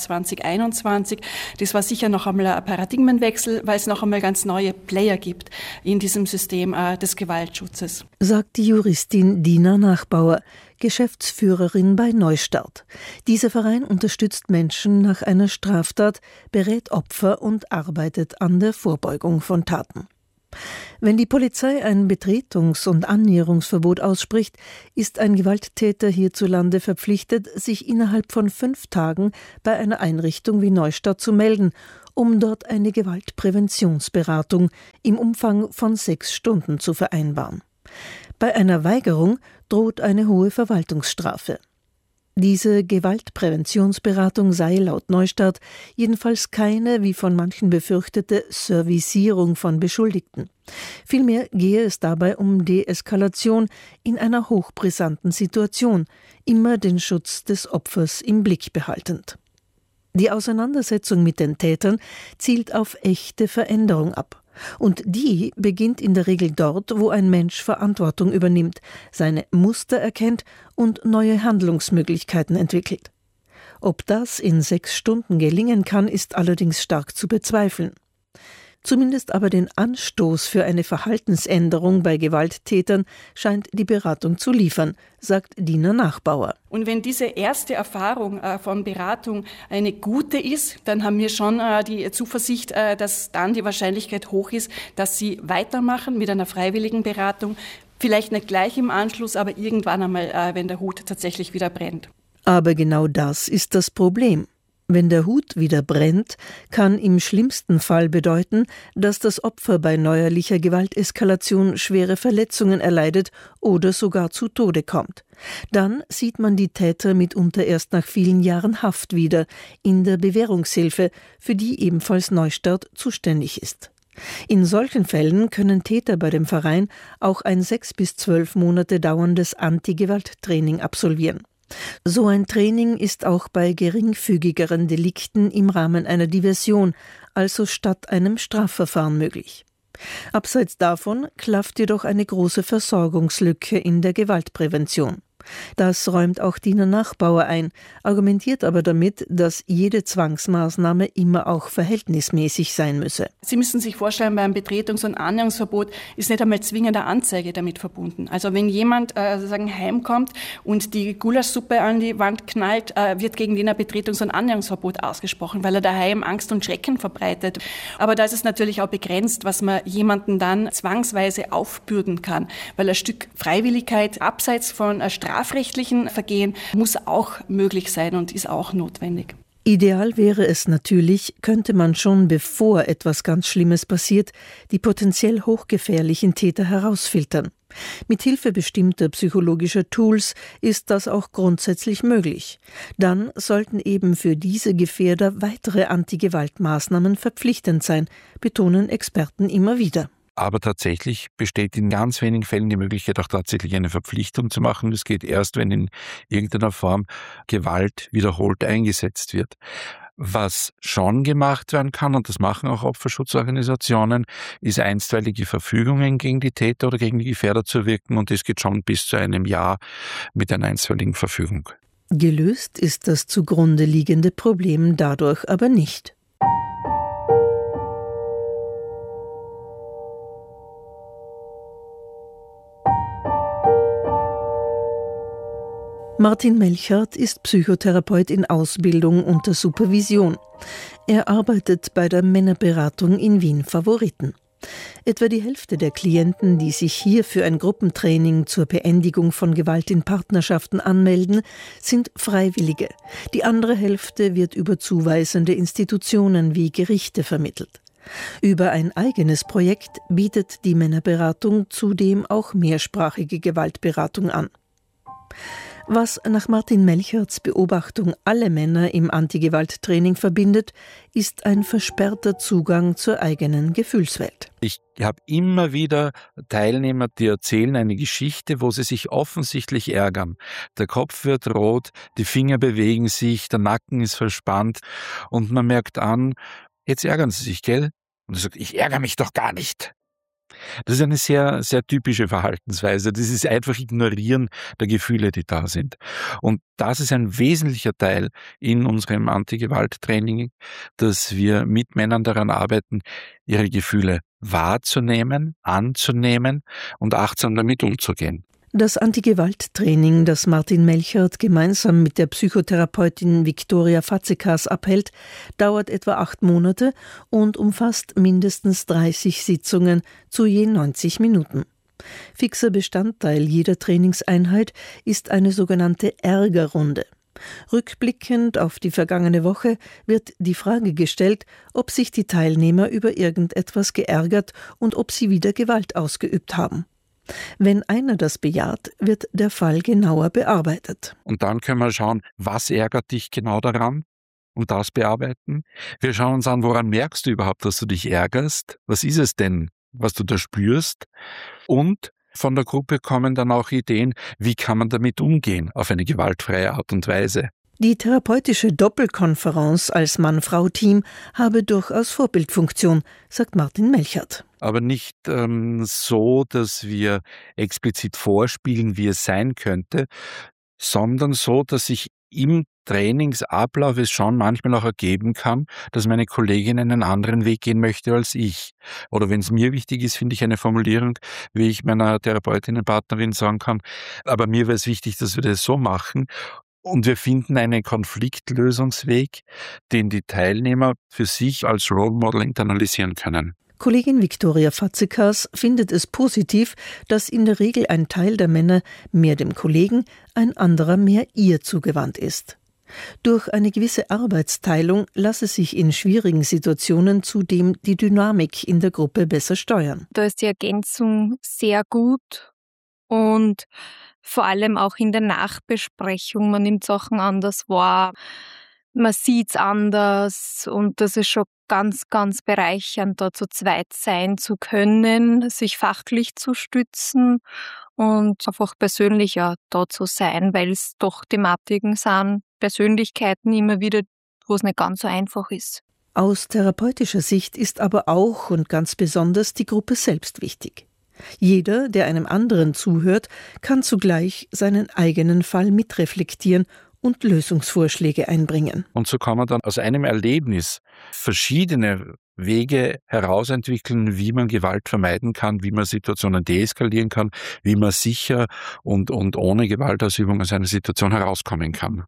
2021. Das war sicher noch einmal ein Paradigmenwechsel, weil es noch einmal ganz neue Player gibt in diesem System des Gewaltschutzes. Sagt die Juristin Dina Nachbauer, Geschäftsführerin bei Neustart. Dieser Verein unterstützt Menschen nach einer Straftat, berät Opfer und arbeitet an der Vorbeugung von Taten. Wenn die Polizei ein Betretungs- und Annäherungsverbot ausspricht, ist ein Gewalttäter hierzulande verpflichtet, sich innerhalb von 5 Tagen bei einer Einrichtung wie Neustadt zu melden, um dort eine Gewaltpräventionsberatung im Umfang von 6 Stunden zu vereinbaren. Bei einer Weigerung droht eine hohe Verwaltungsstrafe. Diese Gewaltpräventionsberatung sei laut Neustadt jedenfalls keine, wie von manchen befürchtete, Servicierung von Beschuldigten. Vielmehr gehe es dabei um Deeskalation in einer hochbrisanten Situation, immer den Schutz des Opfers im Blick behaltend. Die Auseinandersetzung mit den Tätern zielt auf echte Veränderung ab. Und die beginnt in der Regel dort, wo ein Mensch Verantwortung übernimmt, seine Muster erkennt und neue Handlungsmöglichkeiten entwickelt. Ob das in 6 Stunden gelingen kann, ist allerdings stark zu bezweifeln. Zumindest aber den Anstoß für eine Verhaltensänderung bei Gewalttätern scheint die Beratung zu liefern, sagt Dina Nachbauer. Und wenn diese erste Erfahrung von Beratung eine gute ist, dann haben wir schon die Zuversicht, dass dann die Wahrscheinlichkeit hoch ist, dass sie weitermachen mit einer freiwilligen Beratung. Vielleicht nicht gleich im Anschluss, aber irgendwann einmal, wenn der Hut tatsächlich wieder brennt. Aber genau das ist das Problem. Wenn der Hut wieder brennt, kann im schlimmsten Fall bedeuten, dass das Opfer bei neuerlicher Gewalteskalation schwere Verletzungen erleidet oder sogar zu Tode kommt. Dann sieht man die Täter mitunter erst nach vielen Jahren Haft wieder, in der Bewährungshilfe, für die ebenfalls Neustadt zuständig ist. In solchen Fällen können Täter bei dem Verein auch ein 6 bis 12 Monate dauerndes Anti-Gewalt-Training absolvieren. So ein Training ist auch bei geringfügigeren Delikten im Rahmen einer Diversion, also statt einem Strafverfahren möglich. Abseits davon klafft jedoch eine große Versorgungslücke in der Gewaltprävention. Das räumt auch Dina Nachbauer ein, argumentiert aber damit, dass jede Zwangsmaßnahme immer auch verhältnismäßig sein müsse. Sie müssen sich vorstellen, beim Betretungs- und Annäherungsverbot ist nicht einmal zwingende Anzeige damit verbunden. Also wenn jemand heimkommt und die Gulaschsuppe an die Wand knallt, wird gegen den ein Betretungs- und Annäherungsverbot ausgesprochen, weil er daheim Angst und Schrecken verbreitet. Aber da ist es natürlich auch begrenzt, was man jemanden dann zwangsweise aufbürden kann, weil ein Stück Freiwilligkeit abseits von strafrechtlichen Vergehen muss auch möglich sein und ist auch notwendig. Ideal wäre es natürlich, könnte man schon bevor etwas ganz Schlimmes passiert, die potenziell hochgefährlichen Täter herausfiltern. Mit Hilfe bestimmter psychologischer Tools ist das auch grundsätzlich möglich. Dann sollten eben für diese Gefährder weitere Anti-Gewalt-Maßnahmen verpflichtend sein, betonen Experten immer wieder. Aber tatsächlich besteht in ganz wenigen Fällen die Möglichkeit, auch tatsächlich eine Verpflichtung zu machen. Das geht erst, wenn in irgendeiner Form Gewalt wiederholt eingesetzt wird. Was schon gemacht werden kann, und das machen auch Opferschutzorganisationen, ist einstweilige Verfügungen gegen die Täter oder gegen die Gefährder zu wirken. Und das geht schon bis zu einem Jahr mit einer einstweiligen Verfügung. Gelöst ist das zugrunde liegende Problem dadurch aber nicht. Martin Melchert ist Psychotherapeut in Ausbildung unter Supervision. Er arbeitet bei der Männerberatung in Wien Favoriten. Etwa die Hälfte der Klienten, die sich hier für ein Gruppentraining zur Beendigung von Gewalt in Partnerschaften anmelden, sind Freiwillige. Die andere Hälfte wird über zuweisende Institutionen wie Gerichte vermittelt. Über ein eigenes Projekt bietet die Männerberatung zudem auch mehrsprachige Gewaltberatung an. Was nach Martin Melcherts Beobachtung alle Männer im Anti-Gewalt-Training verbindet, ist ein versperrter Zugang zur eigenen Gefühlswelt. Ich habe immer wieder Teilnehmer, die erzählen eine Geschichte, wo sie sich offensichtlich ärgern. Der Kopf wird rot, die Finger bewegen sich, der Nacken ist verspannt und man merkt an, jetzt ärgern sie sich, gell? Und er sagt, ich ärgere mich doch gar nicht. Das ist eine sehr, sehr typische Verhaltensweise. Das ist einfach Ignorieren der Gefühle, die da sind. Und das ist ein wesentlicher Teil in unserem Anti-Gewalt-Training, dass wir mit Männern daran arbeiten, ihre Gefühle wahrzunehmen, anzunehmen und achtsam damit umzugehen. Das Anti-Gewalt-Training, das Martin Melchert gemeinsam mit der Psychotherapeutin Viktoria Fazekas abhält, dauert etwa 8 Monate und umfasst mindestens 30 Sitzungen zu je 90 Minuten. Fixer Bestandteil jeder Trainingseinheit ist eine sogenannte Ärgerrunde. Rückblickend auf die vergangene Woche wird die Frage gestellt, ob sich die Teilnehmer über irgendetwas geärgert und ob sie wieder Gewalt ausgeübt haben. Wenn einer das bejaht, wird der Fall genauer bearbeitet. Und dann können wir schauen, was ärgert dich genau daran und das bearbeiten. Wir schauen uns an, woran merkst du überhaupt, dass du dich ärgerst? Was ist es denn, was du da spürst? Und von der Gruppe kommen dann auch Ideen, wie kann man damit umgehen, auf eine gewaltfreie Art und Weise. Die therapeutische Doppelkonferenz als Mann-Frau-Team habe durchaus Vorbildfunktion, sagt Martin Melchert. Aber nicht so, dass wir explizit vorspielen, wie es sein könnte, sondern so, dass sich im Trainingsablauf es schon manchmal auch ergeben kann, dass meine Kollegin einen anderen Weg gehen möchte als ich. Oder wenn es mir wichtig ist, finde ich eine Formulierung, wie ich meiner Therapeutinnenpartnerin sagen kann, aber mir wäre es wichtig, dass wir das so machen. Und wir finden einen Konfliktlösungsweg, den die Teilnehmer für sich als Role Model internalisieren können. Kollegin Viktoria Fazekas findet es positiv, dass in der Regel ein Teil der Männer mehr dem Kollegen, ein anderer mehr ihr zugewandt ist. Durch eine gewisse Arbeitsteilung lasse sich in schwierigen Situationen zudem die Dynamik in der Gruppe besser steuern. Da ist die Ergänzung sehr gut und vor allem auch in der Nachbesprechung. Man nimmt Sachen anders wahr, man sieht es anders und das ist schon ganz, ganz bereichernd, da zu zweit sein zu können, sich fachlich zu stützen und einfach persönlich ja da zu sein, weil es doch Thematiken sind, Persönlichkeiten immer wieder, wo es nicht ganz so einfach ist. Aus therapeutischer Sicht ist aber auch und ganz besonders die Gruppe selbst wichtig. Jeder, der einem anderen zuhört, kann zugleich seinen eigenen Fall mitreflektieren und Lösungsvorschläge einbringen. Und so kann man dann aus einem Erlebnis verschiedene Wege herausentwickeln, wie man Gewalt vermeiden kann, wie man Situationen deeskalieren kann, wie man sicher und ohne Gewaltausübung aus einer Situation herauskommen kann.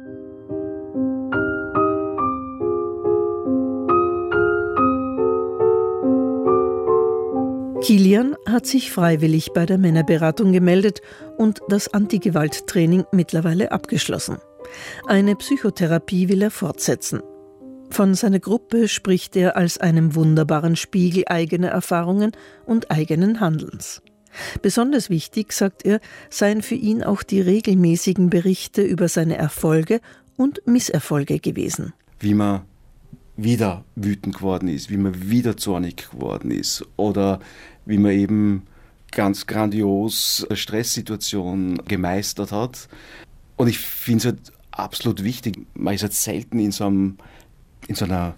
Kilian hat sich freiwillig bei der Männerberatung gemeldet und das Anti-Gewalt-Training mittlerweile abgeschlossen. Eine Psychotherapie will er fortsetzen. Von seiner Gruppe spricht er als einem wunderbaren Spiegel eigener Erfahrungen und eigenen Handelns. Besonders wichtig, sagt er, seien für ihn auch die regelmäßigen Berichte über seine Erfolge und Misserfolge gewesen. Wie man wieder wütend geworden ist, wie man wieder zornig geworden ist oder wie man eben ganz grandios eine Stresssituation gemeistert hat. Und ich finde es halt absolut wichtig, man ist halt selten in so einer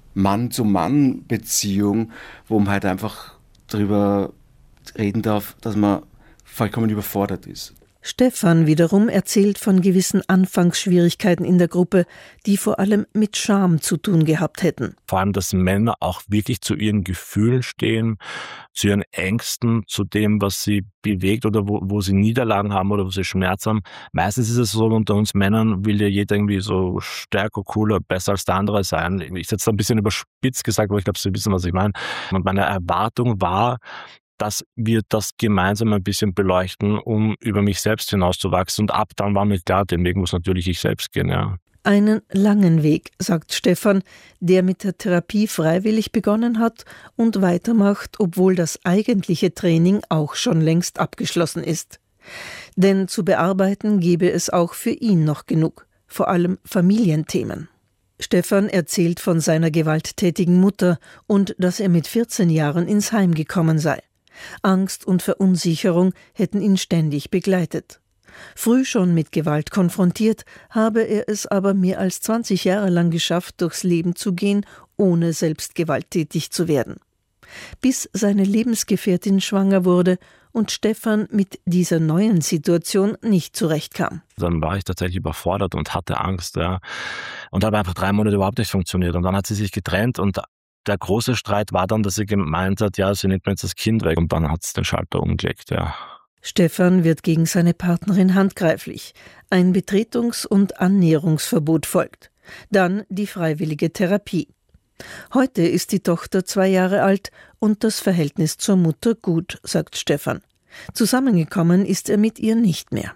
Mann-zu-Mann-Beziehung, wo man halt einfach darüber reden darf, dass man vollkommen überfordert ist. Stefan wiederum erzählt von gewissen Anfangsschwierigkeiten in der Gruppe, die vor allem mit Scham zu tun gehabt hätten. Vor allem, dass Männer auch wirklich zu ihren Gefühlen stehen, zu ihren Ängsten, zu dem, was sie bewegt oder wo sie Niederlagen haben oder wo sie Schmerz haben. Meistens ist es so, unter uns Männern will ja jeder irgendwie so stärker, cooler, besser als der andere sein. Ich setze da ein bisschen überspitzt gesagt, aber ich glaube, Sie wissen, was ich meine. Und meine Erwartung war, dass wir das gemeinsam ein bisschen beleuchten, um über mich selbst hinauszuwachsen. Und ab dann war mir klar, den Weg muss natürlich ich selbst gehen. Ja. Einen langen Weg, sagt Stefan, der mit der Therapie freiwillig begonnen hat und weitermacht, obwohl das eigentliche Training auch schon längst abgeschlossen ist. Denn zu bearbeiten gäbe es auch für ihn noch genug, vor allem Familienthemen. Stefan erzählt von seiner gewalttätigen Mutter und dass er mit 14 Jahren ins Heim gekommen sei. Angst und Verunsicherung hätten ihn ständig begleitet. Früh schon mit Gewalt konfrontiert, habe er es aber mehr als 20 Jahre lang geschafft, durchs Leben zu gehen, ohne selbst gewalttätig zu werden. bis seine Lebensgefährtin schwanger wurde und Stefan mit dieser neuen Situation nicht zurechtkam. Dann war ich tatsächlich überfordert und hatte Angst. Ja. Und habe einfach 3 Monate überhaupt nicht funktioniert. Und dann hat sie sich getrennt und der große Streit war dann, dass sie gemeint hat, ja, sie nimmt mir jetzt das Kind weg. Und dann hat es den Schalter umgelegt, ja. Stefan wird gegen seine Partnerin handgreiflich. Ein Betretungs- und Annäherungsverbot folgt. Dann die freiwillige Therapie. Heute ist die Tochter 2 Jahre alt und das Verhältnis zur Mutter gut, sagt Stefan. Zusammengekommen ist er mit ihr nicht mehr.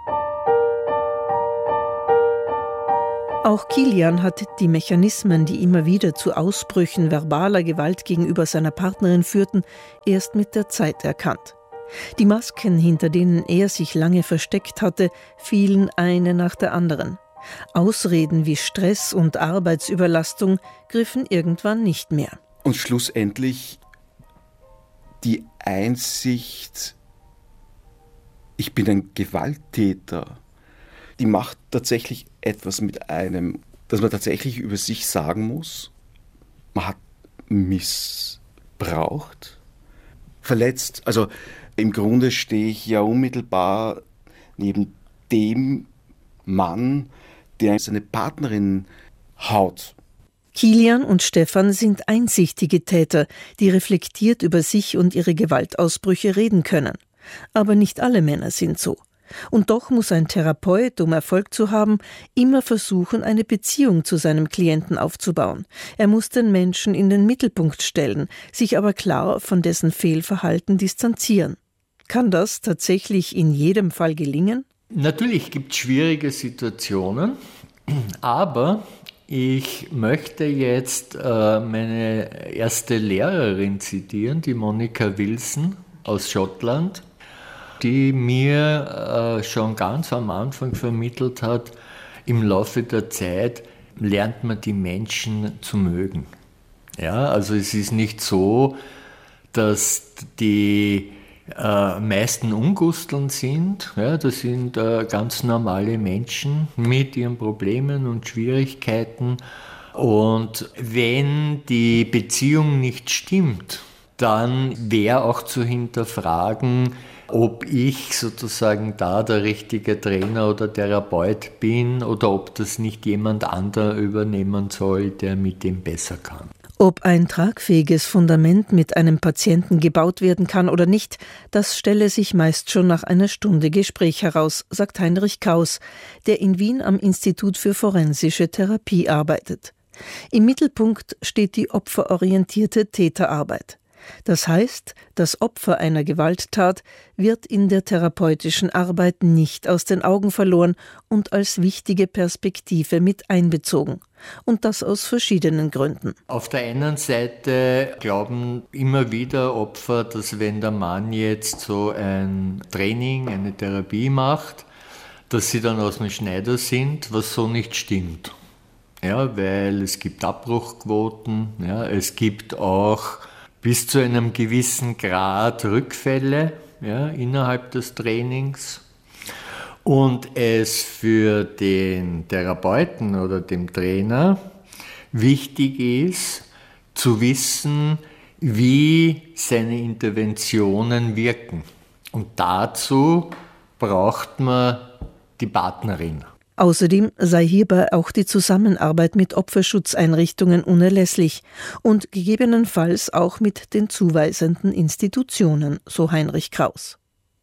Auch Kilian hat die Mechanismen, die immer wieder zu Ausbrüchen verbaler Gewalt gegenüber seiner Partnerin führten, erst mit der Zeit erkannt. Die Masken, hinter denen er sich lange versteckt hatte, fielen eine nach der anderen. Ausreden wie Stress und Arbeitsüberlastung griffen irgendwann nicht mehr. Und schlussendlich die Einsicht, ich bin ein Gewalttäter, die macht tatsächlich etwas mit einem, dass man tatsächlich über sich sagen muss, man hat missbraucht, verletzt. Also im Grunde stehe ich ja unmittelbar neben dem Mann, der seine Partnerin haut. Kilian und Stefan sind einsichtige Täter, die reflektiert über sich und ihre Gewaltausbrüche reden können. Aber nicht alle Männer sind so. Und doch muss ein Therapeut, um Erfolg zu haben, immer versuchen, eine Beziehung zu seinem Klienten aufzubauen. Er muss den Menschen in den Mittelpunkt stellen, sich aber klar von dessen Fehlverhalten distanzieren. Kann das tatsächlich in jedem Fall gelingen? Natürlich gibt es schwierige Situationen, aber ich möchte jetzt meine erste Lehrerin zitieren, die Monica Wilson aus Schottland, die mir schon ganz am Anfang vermittelt hat, im Laufe der Zeit lernt man die Menschen zu mögen. Ja, also es ist nicht so, dass die meisten Ungusteln sind. Ja, das sind ganz normale Menschen mit ihren Problemen und Schwierigkeiten. Und wenn die Beziehung nicht stimmt, dann wäre auch zu hinterfragen, ob ich sozusagen da der richtige Trainer oder Therapeut bin oder ob das nicht jemand anderer übernehmen soll, der mit dem besser kann. Ob ein tragfähiges Fundament mit einem Patienten gebaut werden kann oder nicht, das stelle sich meist schon nach einer Stunde Gespräch heraus, sagt Heinrich Kaus, der in Wien am Institut für forensische Therapie arbeitet. Im Mittelpunkt steht die opferorientierte Täterarbeit. Das heißt, das Opfer einer Gewalttat wird in der therapeutischen Arbeit nicht aus den Augen verloren und als wichtige Perspektive mit einbezogen. Und das aus verschiedenen Gründen. Auf der einen Seite glauben immer wieder Opfer, dass wenn der Mann jetzt so ein Training, eine Therapie macht, dass sie dann aus dem Schneider sind, was so nicht stimmt. Ja, weil es gibt Abbruchquoten, ja, es gibt auch bis zu einem gewissen Grad Rückfälle, ja, innerhalb des Trainings. Und es für den Therapeuten oder den Trainer wichtig ist, zu wissen, wie seine Interventionen wirken. Und dazu braucht man die Partnerin. Außerdem sei hierbei auch die Zusammenarbeit mit Opferschutzeinrichtungen unerlässlich und gegebenenfalls auch mit den zuweisenden Institutionen, so Heinrich Kraus.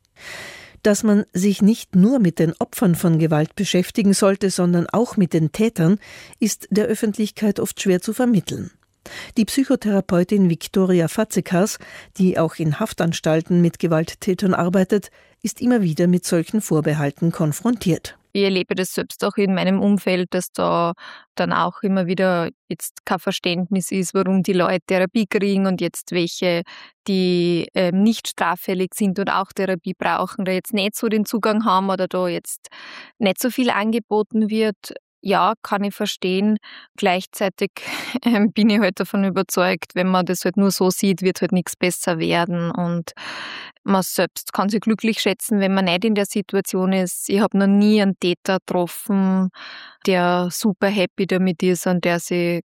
Dass man sich nicht nur mit den Opfern von Gewalt beschäftigen sollte, sondern auch mit den Tätern, ist der Öffentlichkeit oft schwer zu vermitteln. Die Psychotherapeutin Viktoria Fazekas, die auch in Haftanstalten mit Gewalttätern arbeitet, ist immer wieder mit solchen Vorbehalten konfrontiert. Ich erlebe das selbst auch in meinem Umfeld, dass da dann auch immer wieder jetzt kein Verständnis ist, warum die Leute Therapie kriegen und jetzt welche, die nicht straffällig sind und auch Therapie brauchen, da jetzt nicht so den Zugang haben oder da jetzt nicht so viel angeboten wird. Ja, kann ich verstehen. Gleichzeitig bin ich halt davon überzeugt, wenn man das halt nur so sieht, wird halt nichts besser werden und man selbst kann sich glücklich schätzen, wenn man nicht in der Situation ist. Ich habe noch nie einen Täter getroffen, der super happy damit ist und der sich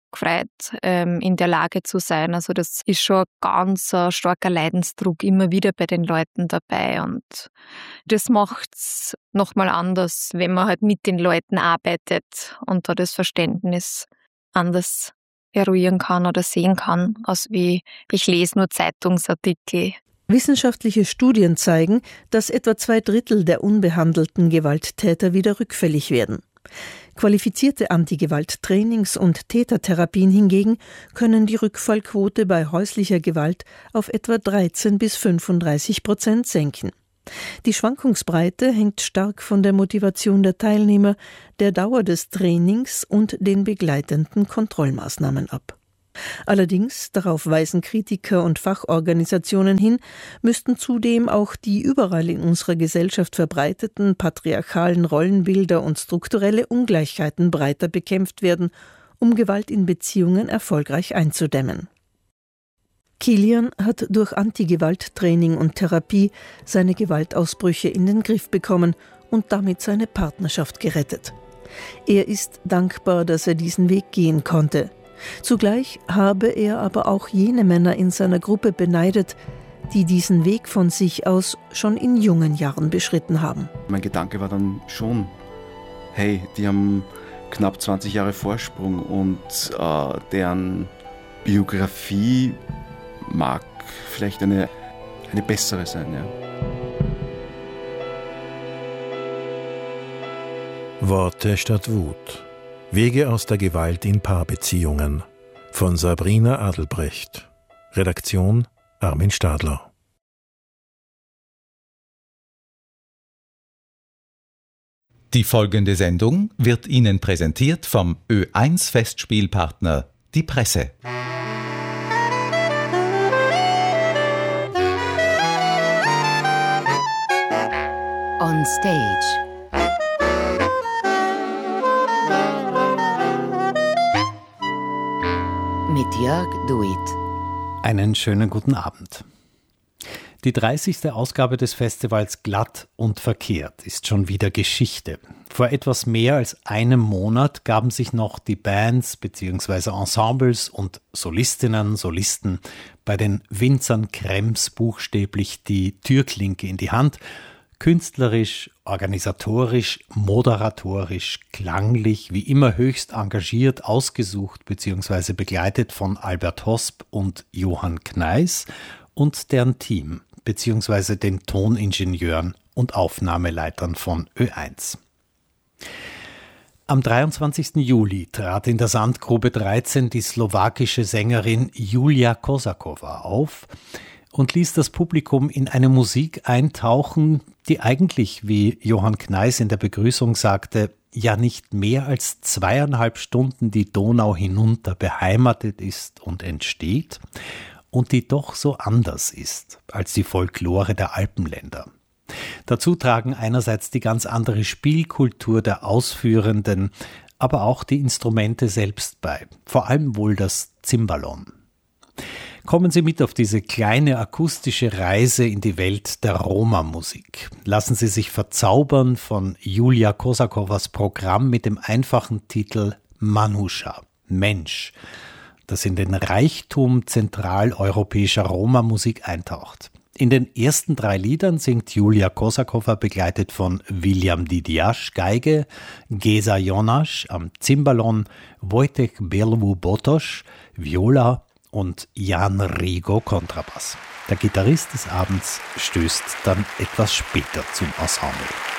gefreut, in der Lage zu sein. Also das ist schon ein ganz starker Leidensdruck immer wieder bei den Leuten dabei und das macht es nochmal anders, wenn man halt mit den Leuten arbeitet und da das Verständnis anders eruieren kann oder sehen kann, als wie ich lese nur Zeitungsartikel. Wissenschaftliche Studien zeigen, dass etwa 2/3 der unbehandelten Gewalttäter wieder rückfällig werden. Qualifizierte Antigewalttrainings und Tätertherapien hingegen können die Rückfallquote bei häuslicher Gewalt auf etwa 13-35% senken. Die Schwankungsbreite hängt stark von der Motivation der Teilnehmer, der Dauer des Trainings und den begleitenden Kontrollmaßnahmen ab. Allerdings, darauf weisen Kritiker und Fachorganisationen hin, müssten zudem auch die überall in unserer Gesellschaft verbreiteten patriarchalen Rollenbilder und strukturelle Ungleichheiten breiter bekämpft werden, um Gewalt in Beziehungen erfolgreich einzudämmen. Kilian hat durch Antigewalttraining und Therapie seine Gewaltausbrüche in den Griff bekommen und damit seine Partnerschaft gerettet. Er ist dankbar, dass er diesen Weg gehen konnte. Zugleich habe er aber auch jene Männer in seiner Gruppe beneidet, die diesen Weg von sich aus schon in jungen Jahren beschritten haben. Mein Gedanke war dann schon, hey, die haben knapp 20 Jahre Vorsprung und deren Biografie mag vielleicht eine bessere sein. Ja. Worte statt Wut. Wege aus der Gewalt in Paarbeziehungen von Sabrina Adelbrecht. Redaktion Armin Stadler. Die folgende Sendung wird Ihnen präsentiert vom Ö1-Festspielpartner Die Presse. On Stage. Mit Jörg Duit. Einen schönen guten Abend. Die 30. Ausgabe des Festivals Glatt und Verkehrt ist schon wieder Geschichte. Vor etwas mehr als einem Monat gaben sich noch die Bands bzw. Ensembles und Solistinnen, Solisten bei den Winzern Krems buchstäblich die Türklinke in die Hand. Künstlerisch, organisatorisch, moderatorisch, klanglich, wie immer höchst engagiert, ausgesucht bzw. begleitet von Albert Hosp und Johann Kneis und deren Team bzw. den Toningenieuren und Aufnahmeleitern von Ö1. Am 23. Juli trat in der Sandgrube 13 die slowakische Sängerin Julia Kosakowa auf und ließ das Publikum in eine Musik eintauchen, die eigentlich, wie Johann Kneis in der Begrüßung sagte, ja nicht mehr als 2,5 Stunden die Donau hinunter beheimatet ist und entsteht und die doch so anders ist als die Folklore der Alpenländer. Dazu tragen einerseits die ganz andere Spielkultur der Ausführenden, aber auch die Instrumente selbst bei, vor allem wohl das Cimbalom. Kommen Sie mit auf diese kleine akustische Reise in die Welt der Roma-Musik. Lassen Sie sich verzaubern von Julia Kosakowas Programm mit dem einfachen Titel Manusha, Mensch, das in den Reichtum zentraleuropäischer Roma-Musik eintaucht. In den ersten 3 Liedern singt Julia Kosakowa begleitet von William Didiasz Geige, Geza Jonas am Cimbalom, Wojtek Belwu-Botosz Viola und Jan Rigo Kontrabass. Der Gitarrist des Abends stößt dann etwas später zum Ensemble.